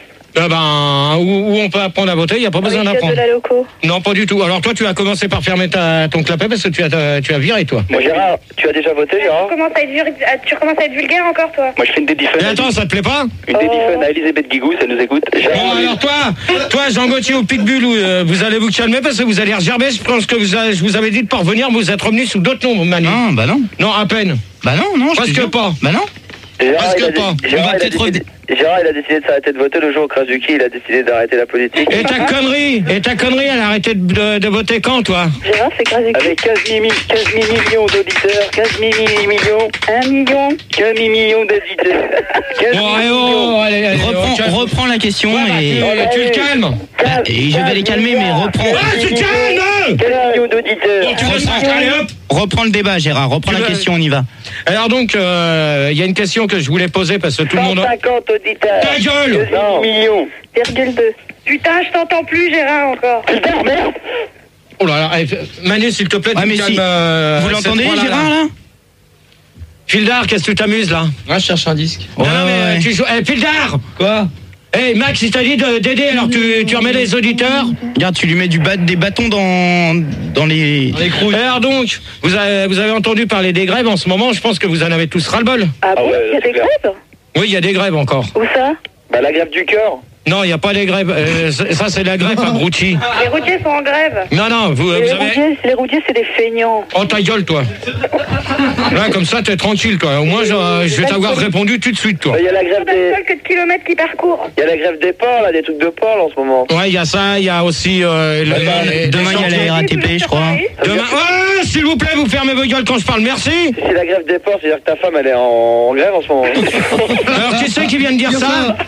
Où on peut apprendre à voter, il n'y a pas besoin d'apprendre. De la loco. Non, pas du tout. Alors toi, tu as commencé par fermer ton clapet parce que tu as viré, toi. Moi, Gérard, tu as déjà voté, Gérard? Tu commences à être vulgaire encore, toi. Moi, je fais une dédiffun. Mais attends, ça te plaît pas? Une dédiffun à Elisabeth Guigou, ça nous écoute. Bon, alors toi, Jean Gauthier au Pitbull, vous allez vous calmer parce que vous allez regerber. Je pense que je vous avais dit de pas revenir, vous êtes revenu sous d'autres noms, Manu. Non, bah non. Non, à peine. Bah non, Presque pas. Bah non. Gérard, il a décidé de s'arrêter de voter le jour où Krasuki, il a décidé d'arrêter la politique. Et ta connerie, elle a arrêté de voter quand, toi? Gérard, c'est Krasuki. Avec 15 millions d'auditeurs, 15 millions, 1 million, 15 millions d'auditeurs. Allez, Reprends la question et tu le calmes. Et je vais les calmer, mais reprends. Tu calmes! 15 millions d'auditeurs. Reprends le débat, Gérard. Reprends la question, on y va. Alors donc, il y a une question que je voulais poser parce que tout le monde... 150 auditeurs. Ta gueule! 2 millions. 2,2. Putain, je t'entends plus, Gérard, encore. Putain, merde. Oh là là, Manu, s'il te plaît, tu me calmes... Vous l'entendez, Gérard, là? Fildar, qu'est-ce que tu t'amuses, là? Moi, je cherche un disque. Non, mais tu joues... Fildar! Quoi? Hey Max, il t'a dit d'aider, alors tu remets les auditeurs. Regarde, tu lui mets des bâtons dans les croûtes. Alors donc, vous avez entendu parler des grèves en ce moment, je pense que vous en avez tous ras-le-bol. Ah bon, il y a des grèves? Oui, il y a des grèves encore. Où ça? Bah la grève du cœur. Non, il n'y a pas des grèves. Ça, c'est la grève à Brouty. Les routiers sont en grève. Non, vous avez... Les routiers, c'est des feignants. Oh, ta gueule, toi. Là, comme ça, t'es tranquille, toi. Au moins, je vais t'avoir répondu tout de suite, toi. Il y a la grève des... que de kilomètres qui parcourent. Il y a la grève des ports, là, des trucs de port, là, en ce moment. Ouais, il y a ça, il y a aussi... demain, il y a la RATP, je crois. Demain... Oh, s'il vous plaît, vous fermez vos gueules quand je parle, merci. C'est la grève des ports, c'est-à-dire que ta femme, elle est en grève en ce moment. Alors, qui c'est qui vient de dire ça?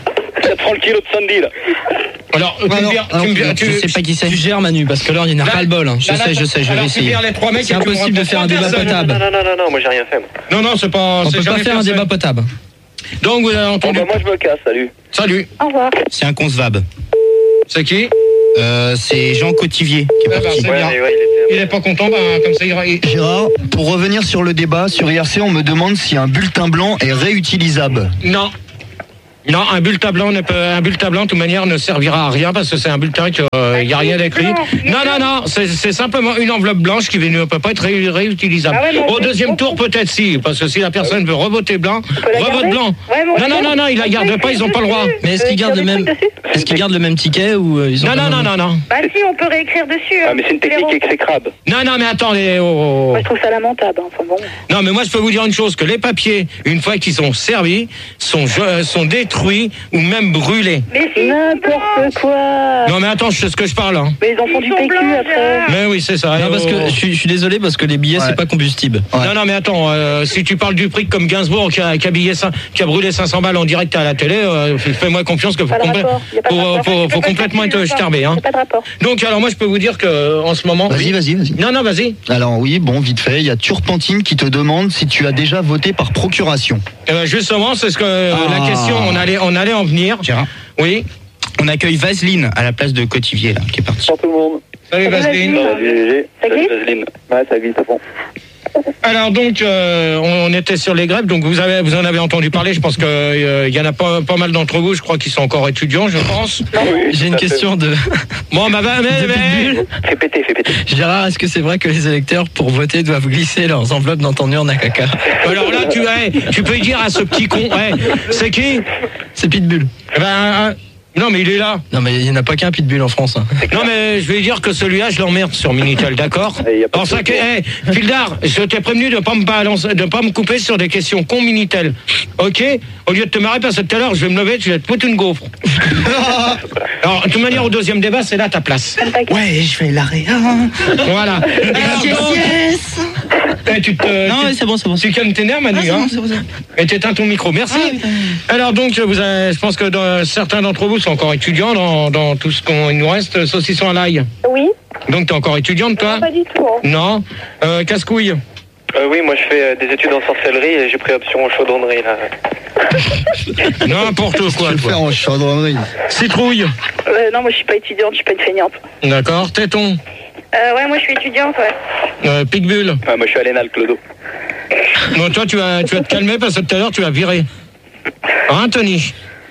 400 le kilo de samedi, là. Alors, tu sais pas qui c'est. Tu gères, Manu, parce que là, il n'y en a pas le bol. Hein. Je sais, je vais essayer. C'est impossible de faire un débat potable. Non, moi j'ai rien fait. Non, c'est pas... On peut pas faire un débat potable. Donc, vous avez entendu... moi, je me casse, salut. Salut. Au revoir. C'est inconcevable. C'est qui? C'est Jean Cotivier qui est parti. C'est bien. Il est pas content, comme ça, il... Gérard, pour revenir sur le débat, sur IRC, on me demande si un bulletin blanc est réutilisable. Non. Non, un bulletin blanc, de toute manière, ne servira à rien parce que c'est un bulletin qu'il n'y a rien d'écrit. Non, c'est simplement une enveloppe blanche qui ne peut pas être réutilisable. Au deuxième tour, peut-être si, parce que si la personne veut revoter blanc, revote blanc. Non, ils la gardent pas, ils n'ont pas le droit. Mais est-ce qu'ils gardent le même ticket ou ils ont Non. Bah si, on peut réécrire dessus. Ah, mais c'est une technique exécrable. Non, mais attendez. Moi, je trouve ça lamentable. Enfin bon. Non, mais moi, je peux vous dire une chose, que les papiers, une fois qu'ils sont servis, sont détruits ou même brûlés. Mais c'est n'importe quoi. Non, mais attends, je sais ce que je parle. Hein. Mais ils en font du PQ après. Mais oui, c'est ça. Non, parce que je suis désolé, parce que les billets, c'est pas combustible. Ouais. Non, mais attends, si tu parles du prix comme Gainsbourg qui a brûlé 500 balles en direct à la télé, fais-moi confiance que faut complètement être starbé. Hein. Pas de rapport. Donc, alors moi, je peux vous dire que en ce moment. Vas-y. Non, vas-y. Alors oui, bon, vite fait, il y a Turpentine qui te demande si tu as déjà voté par procuration. Justement, c'est ce que la question, on allait en venir. Gérard. Oui. On accueille Vaseline à la place de Cotivier, là, qui est parti. Bonjour tout le monde. Salut Vaseline. Salut Vaseline. Ouais, ça glisse à fond. Alors donc, on était sur les grèves, donc vous en avez entendu parler, je pense qu'il y en a pas mal d'entre vous, je crois qu'ils sont encore étudiants, je pense. Oui, j'ai une question de... Bon, Fais péter. Gérard, est-ce que c'est vrai que les électeurs, pour voter, doivent glisser leurs enveloppes dans ton urne à caca? Alors là, tu peux dire à ce petit con, c'est qui? C'est Pitbull. Non, mais il est là. Non, mais il n'y en a pas qu'un Pitbull en France. Hein. Non, mais je vais dire que celui-là, je l'emmerde sur Minitel, d'accord? Alors ça que, Fildar, je t'ai prévenu de pas me couper sur des questions con Minitel. Ok? Au lieu de te marrer, parce que tout à l'heure, je vais me lever, tu vas te foutre une gaufre. Alors, de toute manière, au deuxième débat, c'est là ta place. Ouais, je vais l'arrêter. Voilà. Yes. Non, c'est bon. Tu calmes tes nerfs, Manu, hein? C'est bon. Et t'éteins ton micro, merci. Alors donc, je pense que certains d'entre vous sont encore étudiants dans tout ce qu'il nous reste, saucisson à l'ail. Oui. Donc t'es encore étudiante, toi? Non, pas du tout. Hein. Non. Casse-couille. Oui, moi je fais des études en sorcellerie et j'ai pris option en chaudronnerie, là. N'importe quoi, Je vais faire en chaudronnerie. Citrouille. Non, moi je suis pas étudiante, je suis pas une feignante. D'accord. Téton. Ouais, moi je suis étudiante, ouais. Pitbull. Moi je suis à l'ENAL, Clodo. Non, toi tu vas te calmer parce que tout à l'heure tu vas virer. Hein, Tony?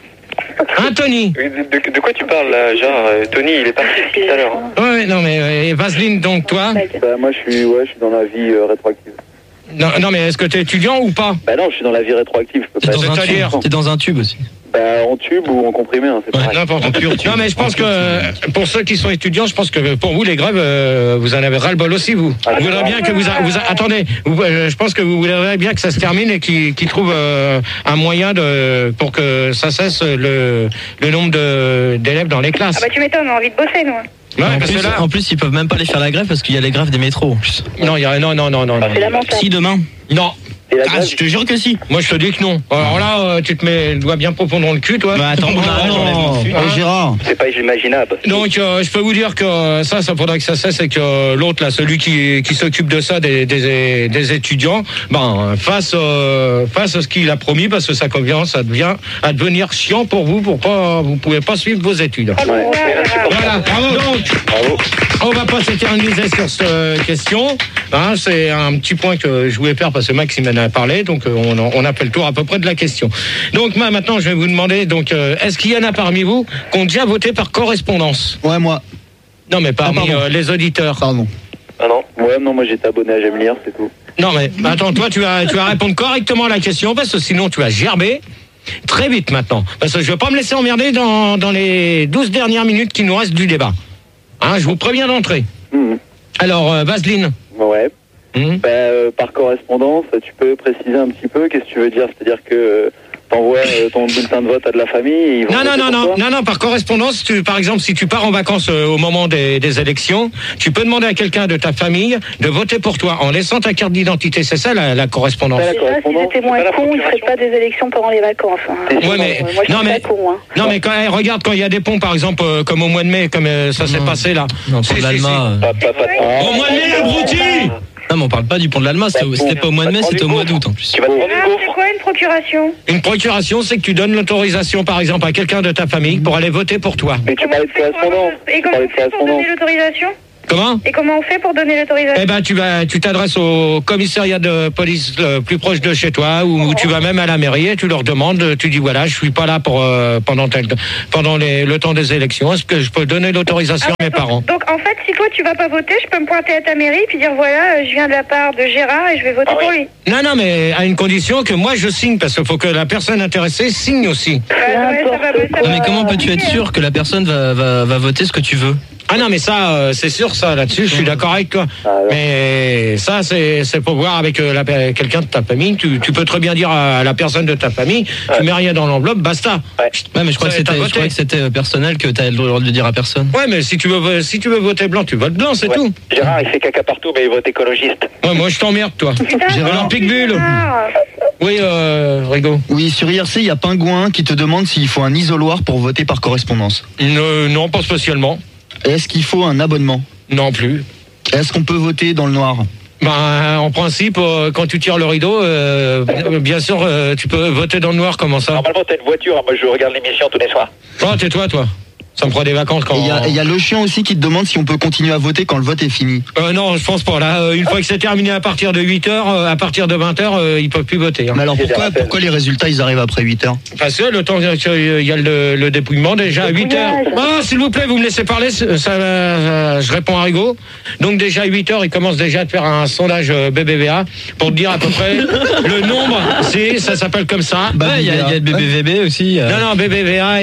De quoi tu parles là, genre Tony, il est parti depuis tout à l'heure. Ouais, non mais Vaseline, donc toi? Moi je suis dans la vie rétroactive. Non, mais est-ce que t'es étudiant ou pas? Non, je suis dans la vie rétroactive, je peux pas. T'es dans un tube aussi. En tube ou en comprimé, hein, c'est pareil. N'importe quoi. Non, mais je pense que pour ceux qui sont étudiants, je pense que pour vous, les grèves, vous en avez ras-le-bol aussi, vous. Vous voudrez bien que attendez, je pense que vous voudrez bien que ça se termine et qu'ils trouvent un moyen pour que ça cesse le nombre d'élèves dans les classes. Ah bah tu m'étonnes, on a envie de bosser, nous. Ouais, en plus, ils peuvent même pas aller faire la grève parce qu'il y a les grèves des métros en plus. Non. C'est lamentable. Si, demain. Non. Je te jure que si. Moi je te dis que non. Alors là, tu te mets le doigt bien profond dans le cul, toi. Bah attends, non. Gérard. C'est pas imaginable. Donc je peux vous dire que ça faudra que ça cesse et que l'autre là, celui qui s'occupe de ça des étudiants, fasse ce qu'il a promis parce que ça commence à devenir chiant pour vous, vous pouvez pas suivre vos études. Voilà. Donc, on va pas s'éterniser sur cette question. C'est un petit point que je voulais faire parce que Max il m'en a parlé, donc on a fait le tour à peu près de la question. Donc maintenant je vais vous demander, est-ce qu'il y en a parmi vous qui ont déjà voté par correspondance? Ouais, moi. Non, mais parmi les auditeurs. Pardon. Ah non? Ouais, non, moi j'étais abonné à J'aime lire, c'est tout. Non, mais attends, toi tu vas répondre correctement à la question parce que sinon tu vas gerber très vite maintenant. Parce que je vais pas me laisser emmerder dans les 12 dernières minutes qui nous restent du débat. Je vous préviens d'entrer. Alors, Vaseline. Ouais. Par correspondance, tu peux préciser un petit peu qu'est-ce que tu veux dire? C'est-à-dire que T'envoies ton bulletin de vote à de la famille et ils vont Non, par correspondance, par exemple, si tu pars en vacances au moment des élections, tu peux demander à quelqu'un de ta famille de voter pour toi en laissant ta carte d'identité. C'est ça la correspondance. S'ils étaient moins cons, ils ne feraient pas des élections pendant les vacances. Ouais, mais regarde quand il y a des ponts, par exemple, comme au mois de mai, comme ça s'est passé là. Non, pour l'Alma. Au mois de mai, abruti. Non, mais on parle pas du pont de l'Alma, c'était pas au mois de mai, c'était au mois d'août en plus. C'est quoi une procuration? Une procuration, c'est que tu donnes l'autorisation, par exemple, à quelqu'un de ta famille pour aller voter pour toi. Mais tu parlais de correspondance. Et comment on fait pour donner l'autorisation? Comment? Et comment on fait pour donner l'autorisation? Eh ben, tu t'adresses au commissariat de police le plus proche de chez toi, ou tu vas même à la mairie et tu leur demandes, tu dis voilà, je suis pas là pour pendant le temps des élections, est-ce que je peux donner l'autorisation à mes parents? Donc en fait, si toi tu vas pas voter, je peux me pointer à ta mairie puis dire voilà, je viens de la part de Gérard et je vais voter pour lui. Non, mais à une condition que moi je signe, parce qu'il faut que la personne intéressée signe aussi. Mais comment peux-tu être sûr que la personne va voter ce que tu veux? Ah non, mais ça, c'est sûr, ça, là-dessus, je suis d'accord avec toi. Mais ça, c'est pour voir avec quelqu'un de ta famille. Tu peux très bien dire à la personne de ta famille, tu mets rien dans l'enveloppe, basta. Ouais, mais je crois que c'était personnel, que tu as le droit de le dire à personne. Ouais, mais si tu veux voter blanc, tu votes blanc, c'est tout. Gérard, il fait caca partout, mais il vote écologiste. Ouais, moi, je t'emmerde, toi. Gérard Picbulle. Oui, Rigaud. Oui, sur IRC, il y a Pingouin qui te demande s'il faut un isoloir pour voter par correspondance. Non, pas spécialement. Est-ce qu'il faut un abonnement? Non plus. Est-ce qu'on peut voter dans le noir? En principe, quand tu tires le rideau, bien sûr, tu peux voter dans le noir, comment ça? Normalement, t'as une voiture, moi je regarde l'émission tous les soirs. Oh, tais-toi, toi. Ça me fera des vacances quand... Il y a le chien aussi qui te demande si on peut continuer à voter quand le vote est fini. Non, je pense pas. Là, une fois que c'est terminé à partir de 8h, à partir de 20h, ils peuvent plus voter. Hein. Mais alors pourquoi les résultats ils arrivent après 8h? Parce que le temps qu'il y a le dépouillement déjà à 8h. Ah, s'il vous plaît, vous me laissez parler, je réponds à Rigaud. Donc déjà à 8h, ils commencent déjà à faire un sondage BBVA pour dire à peu près le nombre. Ça s'appelle comme ça. Il y a le BBVB aussi. Non, BBVA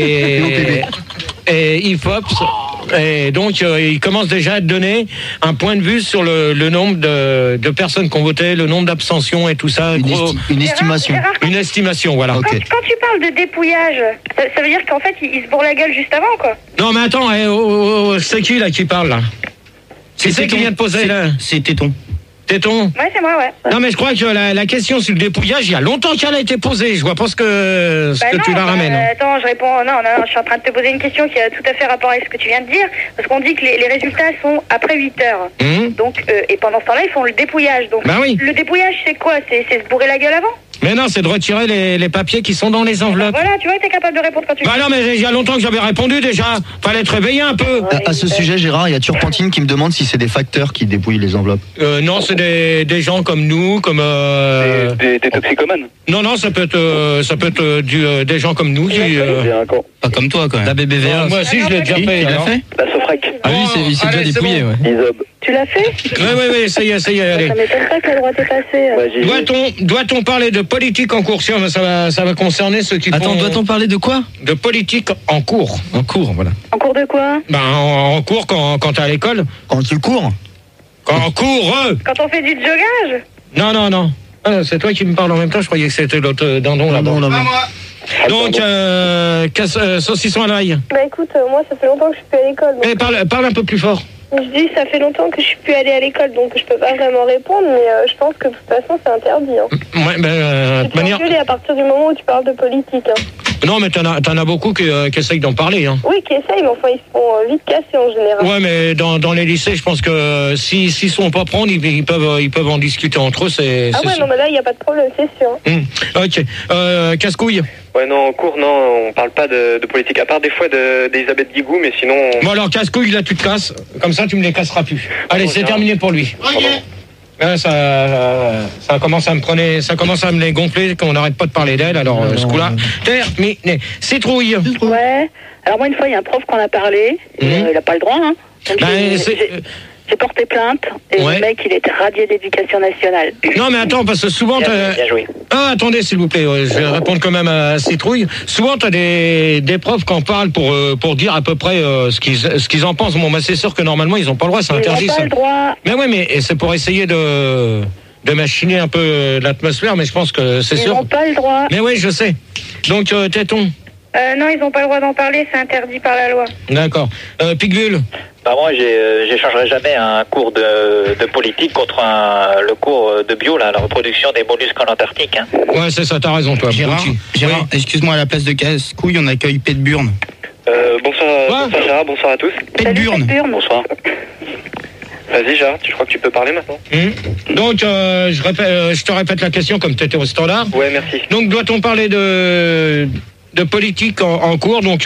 et IFOPS. Et donc, il commence déjà à te donner un point de vue sur le nombre de personnes qui ont voté, le nombre d'abstentions et tout ça. Une estimation. Une estimation, voilà. Quand tu parles de dépouillage, ça veut dire qu'en fait, il se bourre la gueule juste avant, quoi. Non, mais attends, c'est qui, là, qui parle, là? C'est qui vient de poser, là? C'est Téton. Téton? Ouais, c'est moi, ouais. Non, mais je crois que la question sur le dépouillage, il y a longtemps qu'elle a été posée. Je vois pas ce que tu la ramènes. Attends, je réponds. Non, je suis en train de te poser une question qui a tout à fait rapport avec ce que tu viens de dire. Parce qu'on dit que les résultats sont après 8h. Donc, et pendant ce temps-là, ils font le dépouillage. Donc, oui. Le dépouillage, c'est quoi? C'est se bourrer la gueule avant? Mais non, c'est de retirer les papiers qui sont dans les enveloppes. Voilà, tu vois, t'es capable de répondre quand tu veux. Non, mais il y a longtemps que j'avais répondu déjà. Fallait te réveiller un peu. À ce sujet, Gérard, il y a Turpentine qui me demande si c'est des facteurs qui dépouillent les enveloppes. Non, c'est des gens comme nous, comme... Des toxicomanes. Non, ça peut être des gens comme nous qui... Pas comme toi, quand même. La BBVA. Moi aussi, je l'ai déjà fait. Tu l'as fait? La Sofrec. Ah oui, il s'est déjà dépouillé, ouais. Tu l'as fait? Oui, ça y est, allez. Ça m'étonne pas que le droit t'est passé. Doit-on parler de politique en cours? Ça va concerner ceux qui Attends, doit-on parler de quoi? De politique en cours. En cours, voilà. En cours de quoi? En cours quand t'es à l'école. Quand tu cours? En cours. Quand on fait du jogage? Non. Ah, c'est toi qui me parles en même temps, je croyais que c'était l'autre dindon là-bas. Non, Donc, saucisson à l'ail. Bah écoute, moi ça fait longtemps que je suis plus à l'école. Donc... Parle un peu plus fort. Je dis, ça fait longtemps que je suis plus allée à l'école, donc je peux pas vraiment répondre, mais je pense que de toute façon c'est interdit. Hein. Ouais, de tu peux engueuler à partir du moment où tu parles de politique. Hein. Non, mais t'en as beaucoup qui essayent d'en parler. Hein. Oui, qui essayent, mais enfin ils se font vite casser en général. Ouais, mais dans les lycées, je pense que s'ils sont pas prendre, ils peuvent en discuter entre eux. Non, mais là il y a pas de problème, c'est sûr. Ok. Casse-couille. Ouais, non, en cours, non, on parle pas de politique, à part des fois d'Elisabeth Guigou, mais sinon... Bon alors, casse-couille, là tu te casses, comme ça tu me les casseras plus. Allez, c'est terminé pour lui. Ça commence à me les gonfler, qu'on n'arrête pas de parler d'elle, alors ce coup-là, terminé. Citrouille. Ouais, alors moi une fois, il y a un prof qu'on a parlé, il n'a pas le droit, hein. Donc, j'ai porté plainte et le mec il était radié d'éducation nationale. Non mais attends, parce que souvent Bien joué. Ah, attendez s'il vous plaît, je vais répondre quand même à Citrouille. Souvent t'as des profs qui en parlent pour dire à peu près ce qu'ils en pensent. Bon, c'est sûr que normalement ils ont pas le droit, c'est interdit. Ils n'ont pas le droit. Mais ouais, mais c'est pour essayer de machiner un peu l'atmosphère, mais je pense que c'est sûr. Ils n'ont pas le droit. Mais oui, je sais. Donc, Téton. Non, ils n'ont pas le droit d'en parler, c'est interdit par la loi. D'accord. Picbule. Bah moi, j'échangerai jamais un cours de politique contre le cours de bio, là, la reproduction des mollusques en Antarctique. Hein. Ouais, c'est ça, t'as raison, toi. Gérard, Oui. excuse-moi, à la place de casse-couille, on accueille Pet Burn. Bonsoir Gérard, bonsoir à tous. Pet Burn. Bonsoir. Vas-y Gérard, je crois que tu peux parler maintenant. Donc, je te répète la question comme tu étais au standard. Ouais, merci. Donc, doit-on parler de politique en cours, donc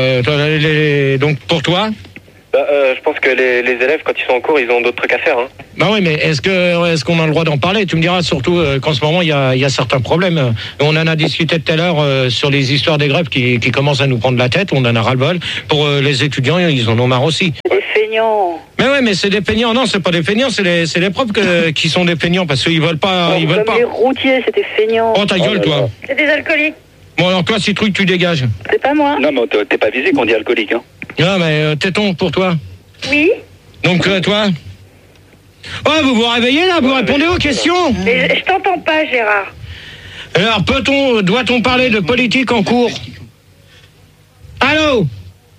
pour toi? Je pense que les élèves, quand ils sont en cours, ils ont d'autres trucs à faire. Hein. Bah oui, mais est-ce qu'on a le droit d'en parler? Tu me diras surtout qu'en ce moment, il y a certains problèmes. On en a discuté tout à l'heure sur les histoires des grèves qui commencent à nous prendre la tête. On en a ras-le-bol. Pour les étudiants, ils en ont marre aussi. C'est des feignants. Mais ouais, mais c'est des feignants. Non, c'est pas des feignants, c'est les profs qui sont des feignants parce qu'ils veulent pas. Ils veulent pas. Les routiers, c'est des feignants. Oh, ta gueule, toi. C'est des alcooliques. Bon, alors toi, Citrouille, tu dégages. C'est pas moi. Non, mais t'es pas visé qu'on dit alcoolique. Hein. Non, mais Téton, pour toi. Oui. Donc, toi. Oh, vous vous réveillez là, vous répondez aux questions. Mais je t'entends pas, Gérard. Alors, doit-on parler de politique en cours? Allô?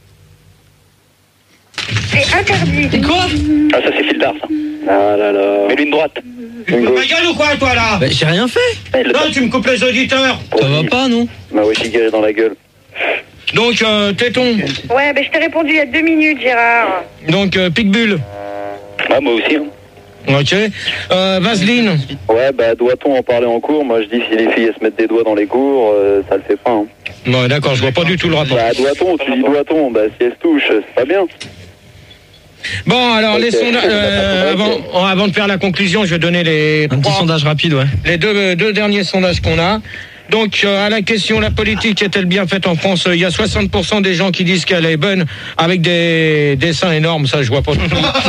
C'est interdit. Quoi? Ah, ça c'est fil d'art, ça. Ah là là. Mets-lui une droite. Tu me coupes ma gueule ou quoi, toi, là? Bah, j'ai rien fait. Non, tu me coupes les auditeurs. Ça va pas, non? M'a aussi garé dans la gueule. Donc, Téton. Ouais, je t'ai répondu il y a 2 minutes, Gérard. Donc, Picbule. Ah, moi aussi. Hein. Ok. Vaseline. Ouais, doit-on en parler en cours? Moi, je dis si les filles elles se mettent des doigts dans les cours, ça le fait pas. Hein. Bon, d'accord, je vois pas du tout le rapport. Doit-on? Tu dis doit-on? Si elles se touchent, c'est pas bien. Bon, alors, les sondages. Avant de faire la conclusion, je vais donner Un petit sondage rapide, ouais. les deux derniers sondages qu'on a. Donc, à la question, la politique est-elle bien faite en France? Il y a 60% des gens qui disent qu'elle est bonne, avec des seins énormes. Ça, je vois pas.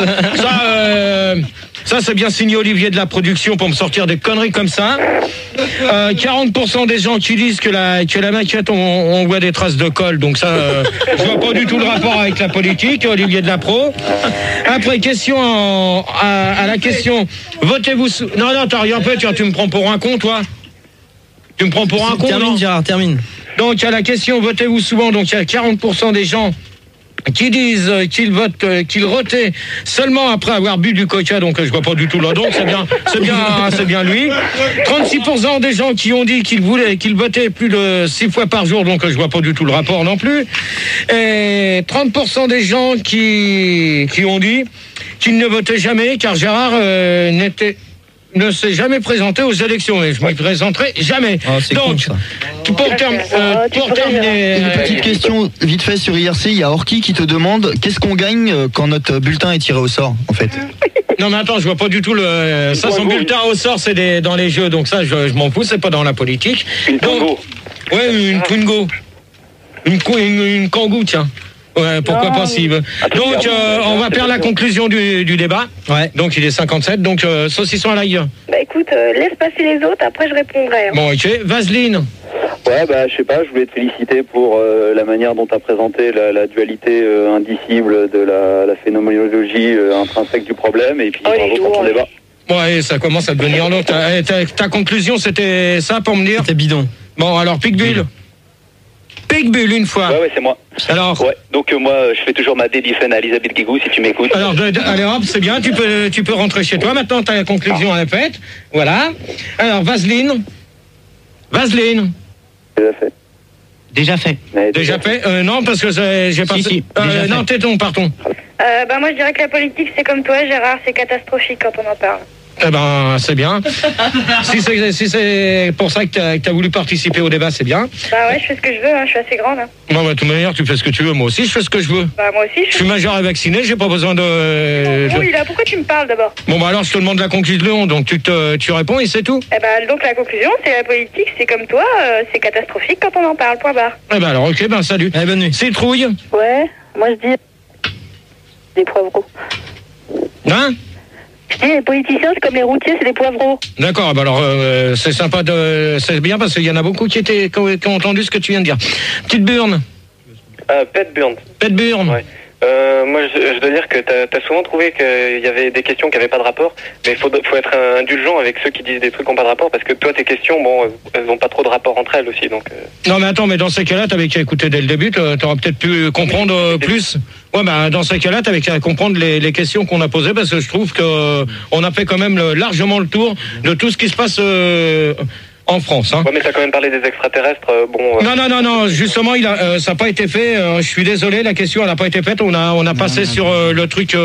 Ça, c'est bien signé Olivier de la production pour me sortir des conneries comme ça. 40% des gens qui disent que la maquette, on voit des traces de colle. Donc ça, je vois pas du tout le rapport avec la politique, Olivier de la pro. Après, question à la question, votez-vous... Non, t'as rien fait, tu me prends pour un con, toi. Tu me prends pour un con? Termine, Gérard, termine. Donc, à la question, votez-vous souvent? Donc, il y a 40% des gens qui disent qu'ils rotaient seulement après avoir bu du coca, donc je vois pas du tout là. Donc, c'est bien lui. 36% des gens qui ont dit qu'ils votaient plus de 6 fois par jour, donc je vois pas du tout le rapport non plus. Et 30% des gens qui ont dit qu'ils ne votaient jamais, car Gérard ne s'est jamais présenté aux élections et je me présenterai jamais. Donc, pour terminer... Une petite question vite fait sur IRC, il y a Orki qui te demande qu'est-ce qu'on gagne quand notre bulletin est tiré au sort, en fait. Non mais attends, je vois pas du tout le... Ça, son bulletin au sort, c'est dans les jeux, donc ça, je m'en fous, c'est pas dans la politique. Une Congo. Ouais, une Twingo. Une Kangoo, tiens. Ouais, pourquoi pas s'il veut. Donc, on va faire la conclusion du débat. Ouais. Donc, il est 57. Donc, saucisson à l'ail. Écoute, laisse passer les autres, après je répondrai. Bon, ok. Vaseline. Ouais, je sais pas, je voulais te féliciter pour la manière dont tu as présenté la dualité indicible de la phénoménologie intrinsèque du problème, et puis bravo pour ton débat. Ouais, ça commence à devenir long. Ta conclusion, c'était ça pour me dire? C'était bidon. Bon, alors, Picbule. Picbule, une fois. Ouais, c'est moi. Alors. Ouais, donc moi, je fais toujours ma dédifen à Elisabeth Guigou, si tu m'écoutes. Alors, allez hop, c'est bien, tu peux rentrer chez toi. Maintenant, ta conclusion est faite. Voilà. Alors, Vaseline. Déjà fait. Déjà fait. Non, parce que j'ai pas... non, Téton, pardon. Moi, je dirais que la politique, c'est comme toi, Gérard, c'est catastrophique quand on en parle. Eh ben, c'est bien. si c'est pour ça que t'as voulu participer au débat, c'est bien. Bah ouais, je fais ce que je veux, je suis assez grande. Bon, de toute manière, tu fais ce que tu veux. Moi aussi, je fais ce que je veux. Bah, moi aussi, je suis majeur et vacciné, j'ai pas besoin de... Oui, là, pourquoi tu me parles d'abord? Bon, alors, je te demande la conclusion, donc tu réponds et c'est tout. Eh ben, donc la conclusion, c'est la politique, c'est comme toi, c'est catastrophique quand on en parle, point barre. Eh ben, alors, ok, salut. Bonne nuit. Citrouille. Ouais, moi je dis... des poivreaux. Hein? Je dis, les politiciens, c'est comme les routiers, c'est des poivreaux. D'accord, alors c'est sympa, c'est bien parce qu'il y en a beaucoup qui ont entendu ce que tu viens de dire. Petite Burne. Pet Burn. Pet Burne. Ouais. Moi, je dois dire que t'as souvent trouvé qu'il y avait des questions qui n'avaient pas de rapport, mais il faut être indulgent avec ceux qui disent des trucs qui n'ont pas de rapport, parce que toi, tes questions, bon, elles n'ont pas trop de rapport entre elles aussi, donc... Non, mais attends, mais dans ces cas-là, t'avais qu'à écouter dès le début, t'aurais peut-être pu comprendre plus. Ouais, bah, dans ces cas-là, t'avais qu'à comprendre les questions qu'on a posées, parce que je trouve que on a fait quand même largement le tour de tout ce qui se passe en France. Hein. Ouais, mais t'as quand même parlé des extraterrestres, Non, justement, ça n'a pas été fait. Je suis désolé, la question, elle n'a pas été faite. On a passé sur le truc...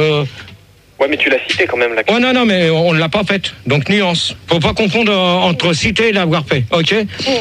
Ouais, mais tu l'as cité quand même, là. Ouais, non, mais on ne l'a pas faite. Donc, nuance. Faut pas confondre entre citer et l'avoir fait. OK?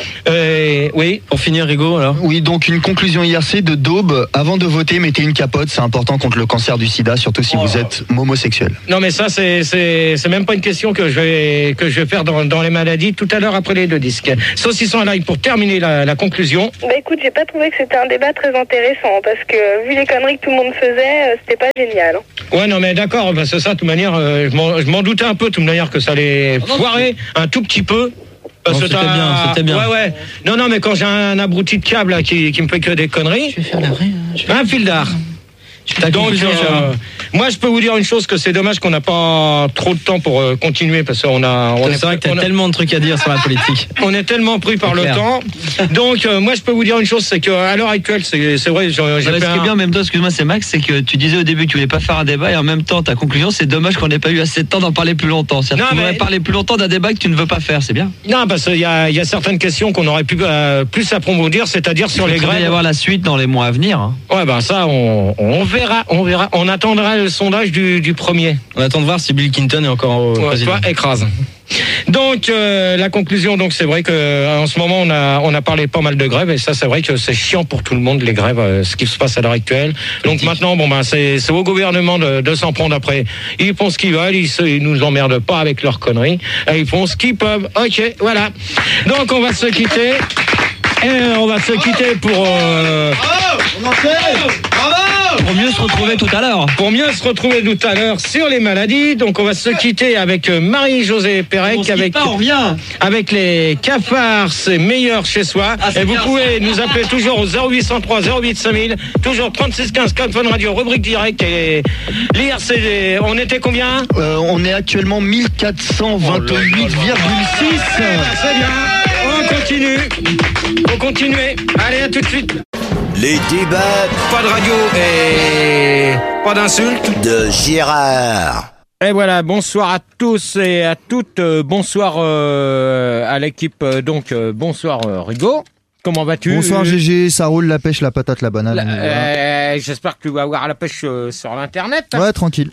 Oui. Pour finir, Rigaud, alors. Oui, donc une conclusion IRC de Daube. Avant de voter, mettez une capote. C'est important contre le cancer du sida, surtout si vous êtes homosexuel. Non, mais ça, c'est même pas une question que je vais faire dans les maladies tout à l'heure après les deux disques. Saucisson à l'ail pour terminer la conclusion. Bah écoute, j'ai pas trouvé que c'était un débat très intéressant parce que vu les conneries que tout le monde faisait, c'était pas génial. Ouais, non, mais d'accord. C'est ça, de toute manière, je m'en doutais un peu, de toute manière, que ça allait foirer un tout petit peu. Parce que c'était bien. Ouais. Non, mais quand j'ai un abruti de câble là, qui me fait que des conneries. Je vais faire l'arrêt. Un fil d'art. Donc, moi, je peux vous dire une chose, que c'est dommage qu'on n'a pas trop de temps pour continuer, parce qu'on c'est vrai que t'as tellement de trucs à dire sur la politique. On est tellement pris par le temps. Donc, moi, je peux vous dire une chose, c'est qu'à l'heure actuelle, c'est vrai, ce qui est bien, en même temps, excuse-moi, c'est Max, c'est que tu disais au début que tu voulais pas faire un débat, et en même temps, ta conclusion, c'est dommage qu'on n'ait pas eu assez de temps d'en parler plus longtemps. C'est-à-dire qu'on aurait parlé plus longtemps d'un débat que tu ne veux pas faire, c'est bien. Non, parce qu'il y a certaines questions qu'on aurait pu plus approfondir, c'est-à-dire sur les grèves. Il va y avoir la suite dans les mois à venir. Hein. Ouais, ben ça, on verra. On attendra le sondage du premier. On attend de voir si Bill Clinton est encore au président. Toi, écrase. Donc la conclusion, donc c'est vrai que en ce moment on a parlé pas mal de grèves, et ça c'est vrai que c'est chiant pour tout le monde, les grèves, ce qui se passe à l'heure actuelle. Donc maintenant c'est au gouvernement de s'en prendre après. Ils font ce qu'ils veulent, ils nous emmerdent pas avec leurs conneries, et ils font ce qu'ils peuvent. Ok, voilà. Donc on va se quitter. Et on va se quitter pour... Pour mieux se retrouver tout à l'heure. Pour mieux se retrouver tout à l'heure sur les maladies. Donc on va se quitter avec Marie-Josée Pérec, avec les cafards, c'est meilleur chez soi. Et vous pouvez nous appeler toujours au 0803 08 5000, toujours 36 15 Fun Radio, rubrique direct. Et l'IRC, on était combien? On est actuellement 1428,6. C'est bien. On continue. Allez, à tout de suite. Les débats. Pas de radio et pas d'insultes. De Gérard. Et voilà, bonsoir à tous et à toutes. Bonsoir à l'équipe. Bonsoir Rigaud. Comment vas-tu? Bonsoir GG, ça roule, la pêche, la patate, la banane. J'espère que tu vas avoir la pêche sur l'internet. Ouais, tranquille.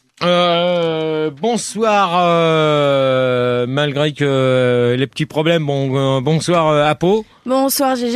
Bonsoir, malgré que les petits problèmes. Bonsoir Apo. Bonsoir GG.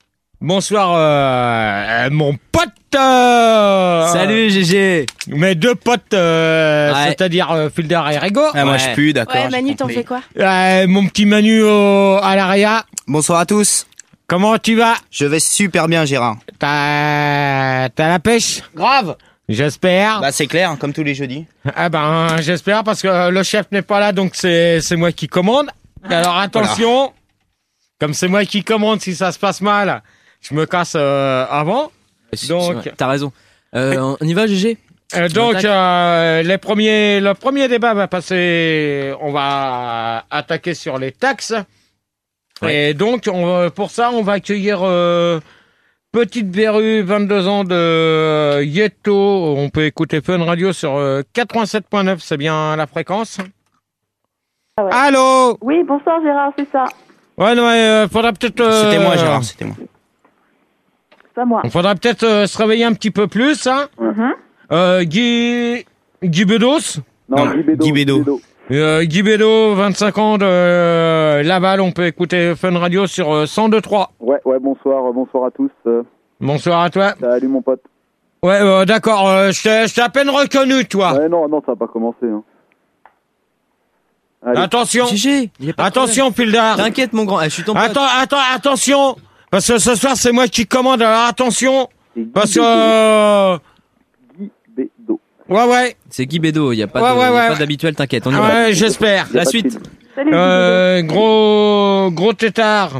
Bonsoir mon pote. Salut GG. Mes deux potes, c'est-à-dire Filder et Rigo. Moi je pue, d'accord. Ouais, Manu, t'en fais quoi? Mon petit Manu à l'ARIA. Bonsoir à tous. Comment tu vas? Je vais super bien, Gérard. T'as la pêche? Grave. J'espère. Bah c'est clair, comme tous les jeudis. J'espère, parce que le chef n'est pas là, donc c'est moi qui commande. Alors attention, voilà. Comme c'est moi qui commande, si ça se passe mal, je me casse avant. Donc t'as raison. On y va, GG. Le premier débat va passer. On va attaquer sur les taxes. Ouais. Et donc pour ça, on va accueillir Petite Verrue, 22 ans de Yeto. On peut écouter Fun Radio sur 87.9, c'est bien la fréquence. Ah ouais. Allô? Oui, bonsoir Gérard, c'est ça. Ouais, non, faudra peut-être... C'était moi, Gérard, c'était moi. C'est moi. On faudra peut-être se réveiller un petit peu plus, hein. Guy Bedos? Non, Guy Bédo. Guy Bédo, 25 ans de Laval, on peut écouter Fun Radio sur 102.3. Ouais, bonsoir à tous. Bonsoir à toi. Salut mon pote. Ouais, d'accord, je t'ai à peine reconnu, toi. Ouais, non, ça va pas commencer. Hein. Allez. Attention, GG, attention, Pildar. T'inquiète, mon grand, je suis ton pote. Attention, parce que ce soir, c'est moi qui commande, alors attention, parce que... Guy Bédo. Ouais. C'est Guy Bédo, y a pas d'habituel, t'inquiète, on y va. Ouais, j'espère. La suite. Salut, gros tétard.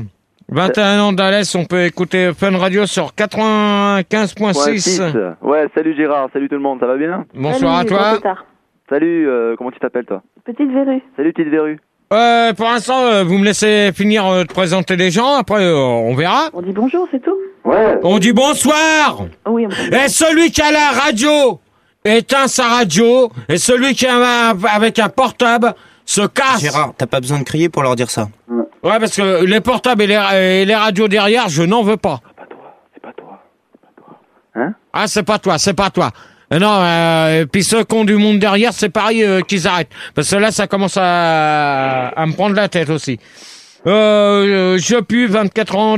21 ans d'Alès, on peut écouter Fun Radio sur 95.6. Ouais, salut Gérard, salut tout le monde, ça va bien? Bonsoir à toi. Salut, comment tu t'appelles toi? Petite verrue. Salut Petite verrue. Pour l'instant, vous me laissez finir de présenter les gens, après on verra. On dit bonjour, c'est tout? Ouais. On dit bonsoir. Oui. Et celui qui a la radio éteint sa radio, et celui qui a avec un portable se casse. Gérard, t'as pas besoin de crier pour leur dire ça. Ouais, parce que les portables et les radios derrière, je n'en veux pas. C'est pas toi. Hein? Ah, c'est pas toi. Non, puis ceux qui ont du monde derrière, c'est pareil qu'ils arrêtent. Parce que là, ça commence à me prendre la tête aussi. Je pue 24 ans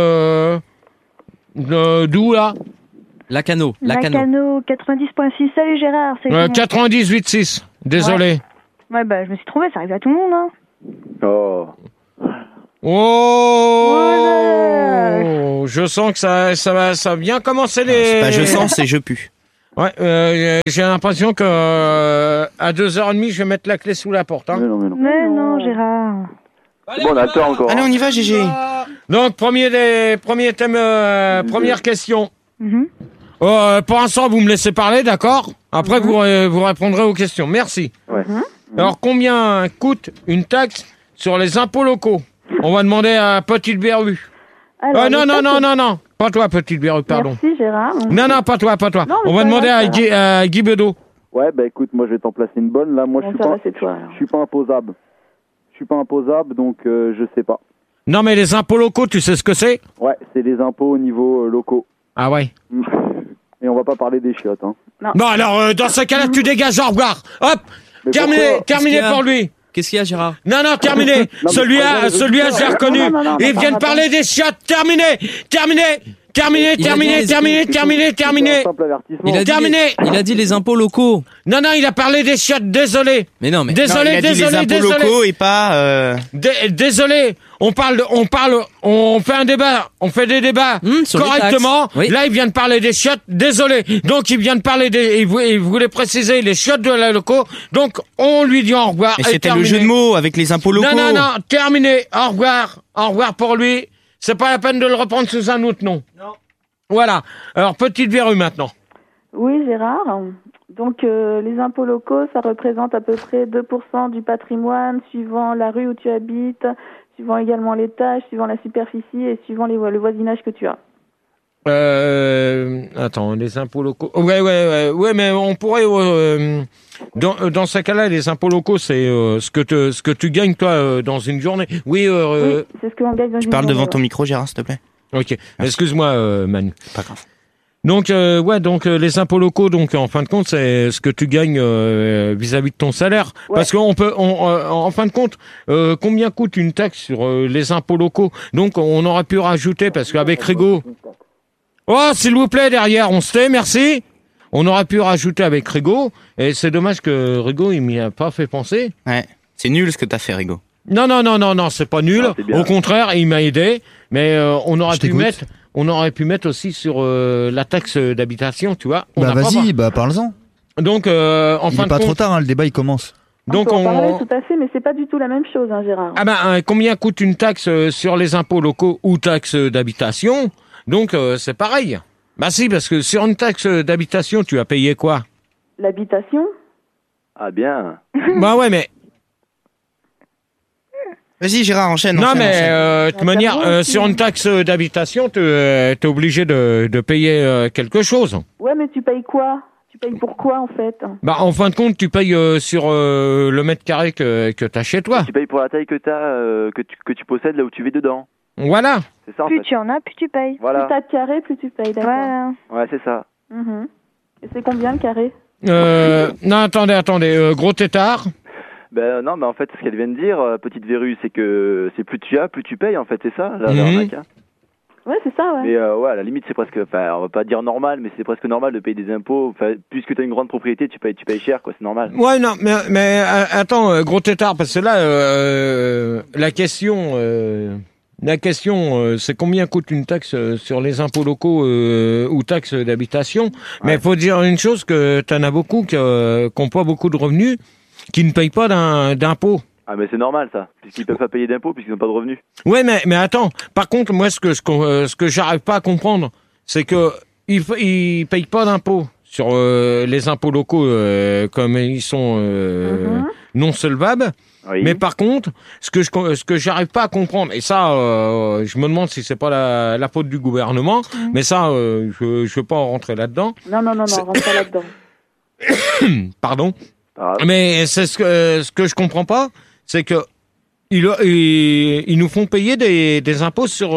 d'où, là? Lacano. 90.6. Salut Gérard. 98.6. Désolé. Ouais, je me suis trompée, ça arrive à tout le monde, hein. Oh, je sens que ça va bien commencer les... C'est pas je sens, c'est je pue. Ouais, j'ai l'impression que à 2h30, je vais mettre la clé sous la porte. Hein. Mais non, Gérard. Bon, on attend encore. Allez, on y va, GG. Donc, premier thème, première question. Pour l'instant, vous me laissez parler, d'accord? Après, vous répondrez aux questions. Merci. Ouais. Alors, combien coûte une taxe sur les impôts locaux? On va demander à Petite Verrue. Non. Pas toi, Petite Verrue, pardon. Merci, Gérard. Non, pas toi. Non, on va demander à Guy Bedeau. Ouais, écoute, moi je vais t'en placer une bonne. Là, moi je suis pas imposable. Je suis pas imposable, donc je sais pas. Non, mais les impôts locaux, tu sais ce que c'est? Ouais, c'est les impôts au niveau locaux. Ah ouais. Et on va pas parler des chiottes, hein. Non, alors, dans ce cas-là, tu dégages, au revoir. Hop, terminé pour lui. Qu'est-ce qu'il y a, Gérard? Non, terminé. Celui-là, je l'ai reconnu. Ils viennent parler des chiottes. Terminé. Il a dit les impôts locaux. Non, il a parlé des chiottes. Désolé. Mais non, mais désolé. Il a dit les impôts locaux et pas. Désolé. On fait un débat. On fait des débats correctement. Oui. Là, il vient de parler des chiottes. Désolé. Donc, il vient de parler il voulait préciser les chiottes de la locaux. Donc, on lui dit au revoir. Mais c'était le jeu de mots avec les impôts locaux. Non. Terminé. Au revoir. Au revoir pour lui. C'est pas la peine de le reprendre sous un autre nom. Non. Voilà. Alors, Petite Verrue maintenant. Oui, Gérard. Donc, les impôts locaux, ça représente à peu près 2% du patrimoine, suivant la rue où tu habites, suivant également l'étage, suivant la superficie et suivant le voisinage que tu as. Attends, les impôts locaux. Ouais, mais on pourrait. Dans ce cas-là, les impôts locaux, c'est ce que tu gagnes toi dans une journée. Oui, c'est ce que l'on gagne dans une journée. Tu parles devant ton micro, Gérard, s'il te plaît. Ok. Excuse-moi, Manu. Pas grave. Donc, les impôts locaux, donc en fin de compte, c'est ce que tu gagnes vis-à-vis de ton salaire. Ouais. Parce qu'on peut, en fin de compte, combien coûte une taxe sur les impôts locaux? Donc, on aurait pu rajouter, parce qu'avec Rigaud... Oh, s'il vous plaît, derrière, on se tait, merci. On aurait pu rajouter avec Rigaud, et c'est dommage que Rigaud, il m'y a pas fait penser. Ouais, c'est nul ce que t'as fait, Rigaud. Non, c'est pas nul. Au contraire, il m'a aidé, mais on aurait pu mettre aussi sur la taxe d'habitation, tu vois. Vas-y, parle-en. Donc, il n'est pas trop tard, le débat il commence. Donc on peut en parler tout à fait, mais c'est pas du tout la même chose, hein, Gérard. Combien coûte une taxe sur les impôts locaux ou taxe d'habitation? Donc c'est pareil. Bah si, parce que sur une taxe d'habitation, tu as payé quoi? L'habitation? Ah bien. Bah ouais, mais... Vas-y, Gérard, enchaîne. De toute manière, sur une taxe d'habitation, t'es obligé de payer quelque chose. Ouais, mais tu payes quoi? Tu payes pour quoi, en fait? Bah, en fin de compte, tu payes sur le mètre carré que t'as chez toi. Tu payes pour la taille que t'as, que tu possèdes là où tu vis dedans. Voilà. C'est ça, en plus fait. Tu en as, plus tu payes. Voilà. Plus t'as de carré, plus tu payes, d'accord. Voilà. Ouais, c'est ça. Et c'est combien le carré? Non, attendez, gros tétard. Non, mais en fait, ce qu'elle vient de dire, Petite Verrue, c'est que c'est plus tu as, plus tu payes, en fait, c'est ça, l'arnaque, hein. Ouais, c'est ça, ouais. Mais à la limite, c'est presque, on va pas dire normal, mais c'est presque normal de payer des impôts. Puisque tu as une grande propriété, tu payes cher, quoi, c'est normal. Ouais, non, mais attends, gros tétard, parce que là, la question, c'est combien coûte une taxe sur les impôts locaux ou taxes d'habitation. Ouais. Mais il faut dire une chose, que t'en as beaucoup qui n'ont pas beaucoup de revenus, qui ne payent pas d'impôts. Ah mais c'est normal ça, puisqu'ils peuvent pas payer d'impôts puisqu'ils n'ont pas de revenus. Ouais, mais attends. Par contre, moi, ce que j'arrive pas à comprendre, c'est que ils payent pas d'impôts sur les impôts locaux comme ils sont non solvables. Oui. Mais par contre, ce que j'arrive pas à comprendre, et ça, je me demande si c'est pas la faute du gouvernement, mais ça, je veux pas en rentrer là-dedans. Non, rentre pas là-dedans. Pardon. Mais c'est ce que je comprends pas, c'est que ils nous font payer des impôts sur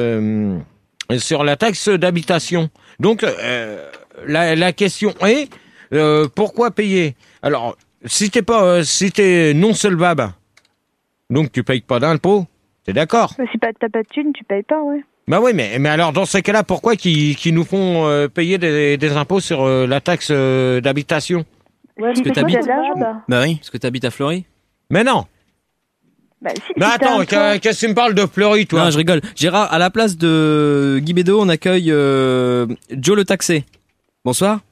la taxe d'habitation. Donc la question est pourquoi payer? Alors si t'es non solvable, donc tu payes pas d'impôts, t'es d'accord? Si t'as pas de thunes, tu payes pas, ouais. Bah oui, mais alors dans ces cas-là, pourquoi qu'ils nous font payer des impôts sur la taxe d'habitation? Ouais, parce que t'habites Bah oui, parce que t'habites à Fleury. Mais non. Mais attends, qu'est-ce que tu me parles de Fleury, toi? Non, je rigole. Gérard, à la place de Guy Bédot, on accueille Joe le taxé. Bonsoir.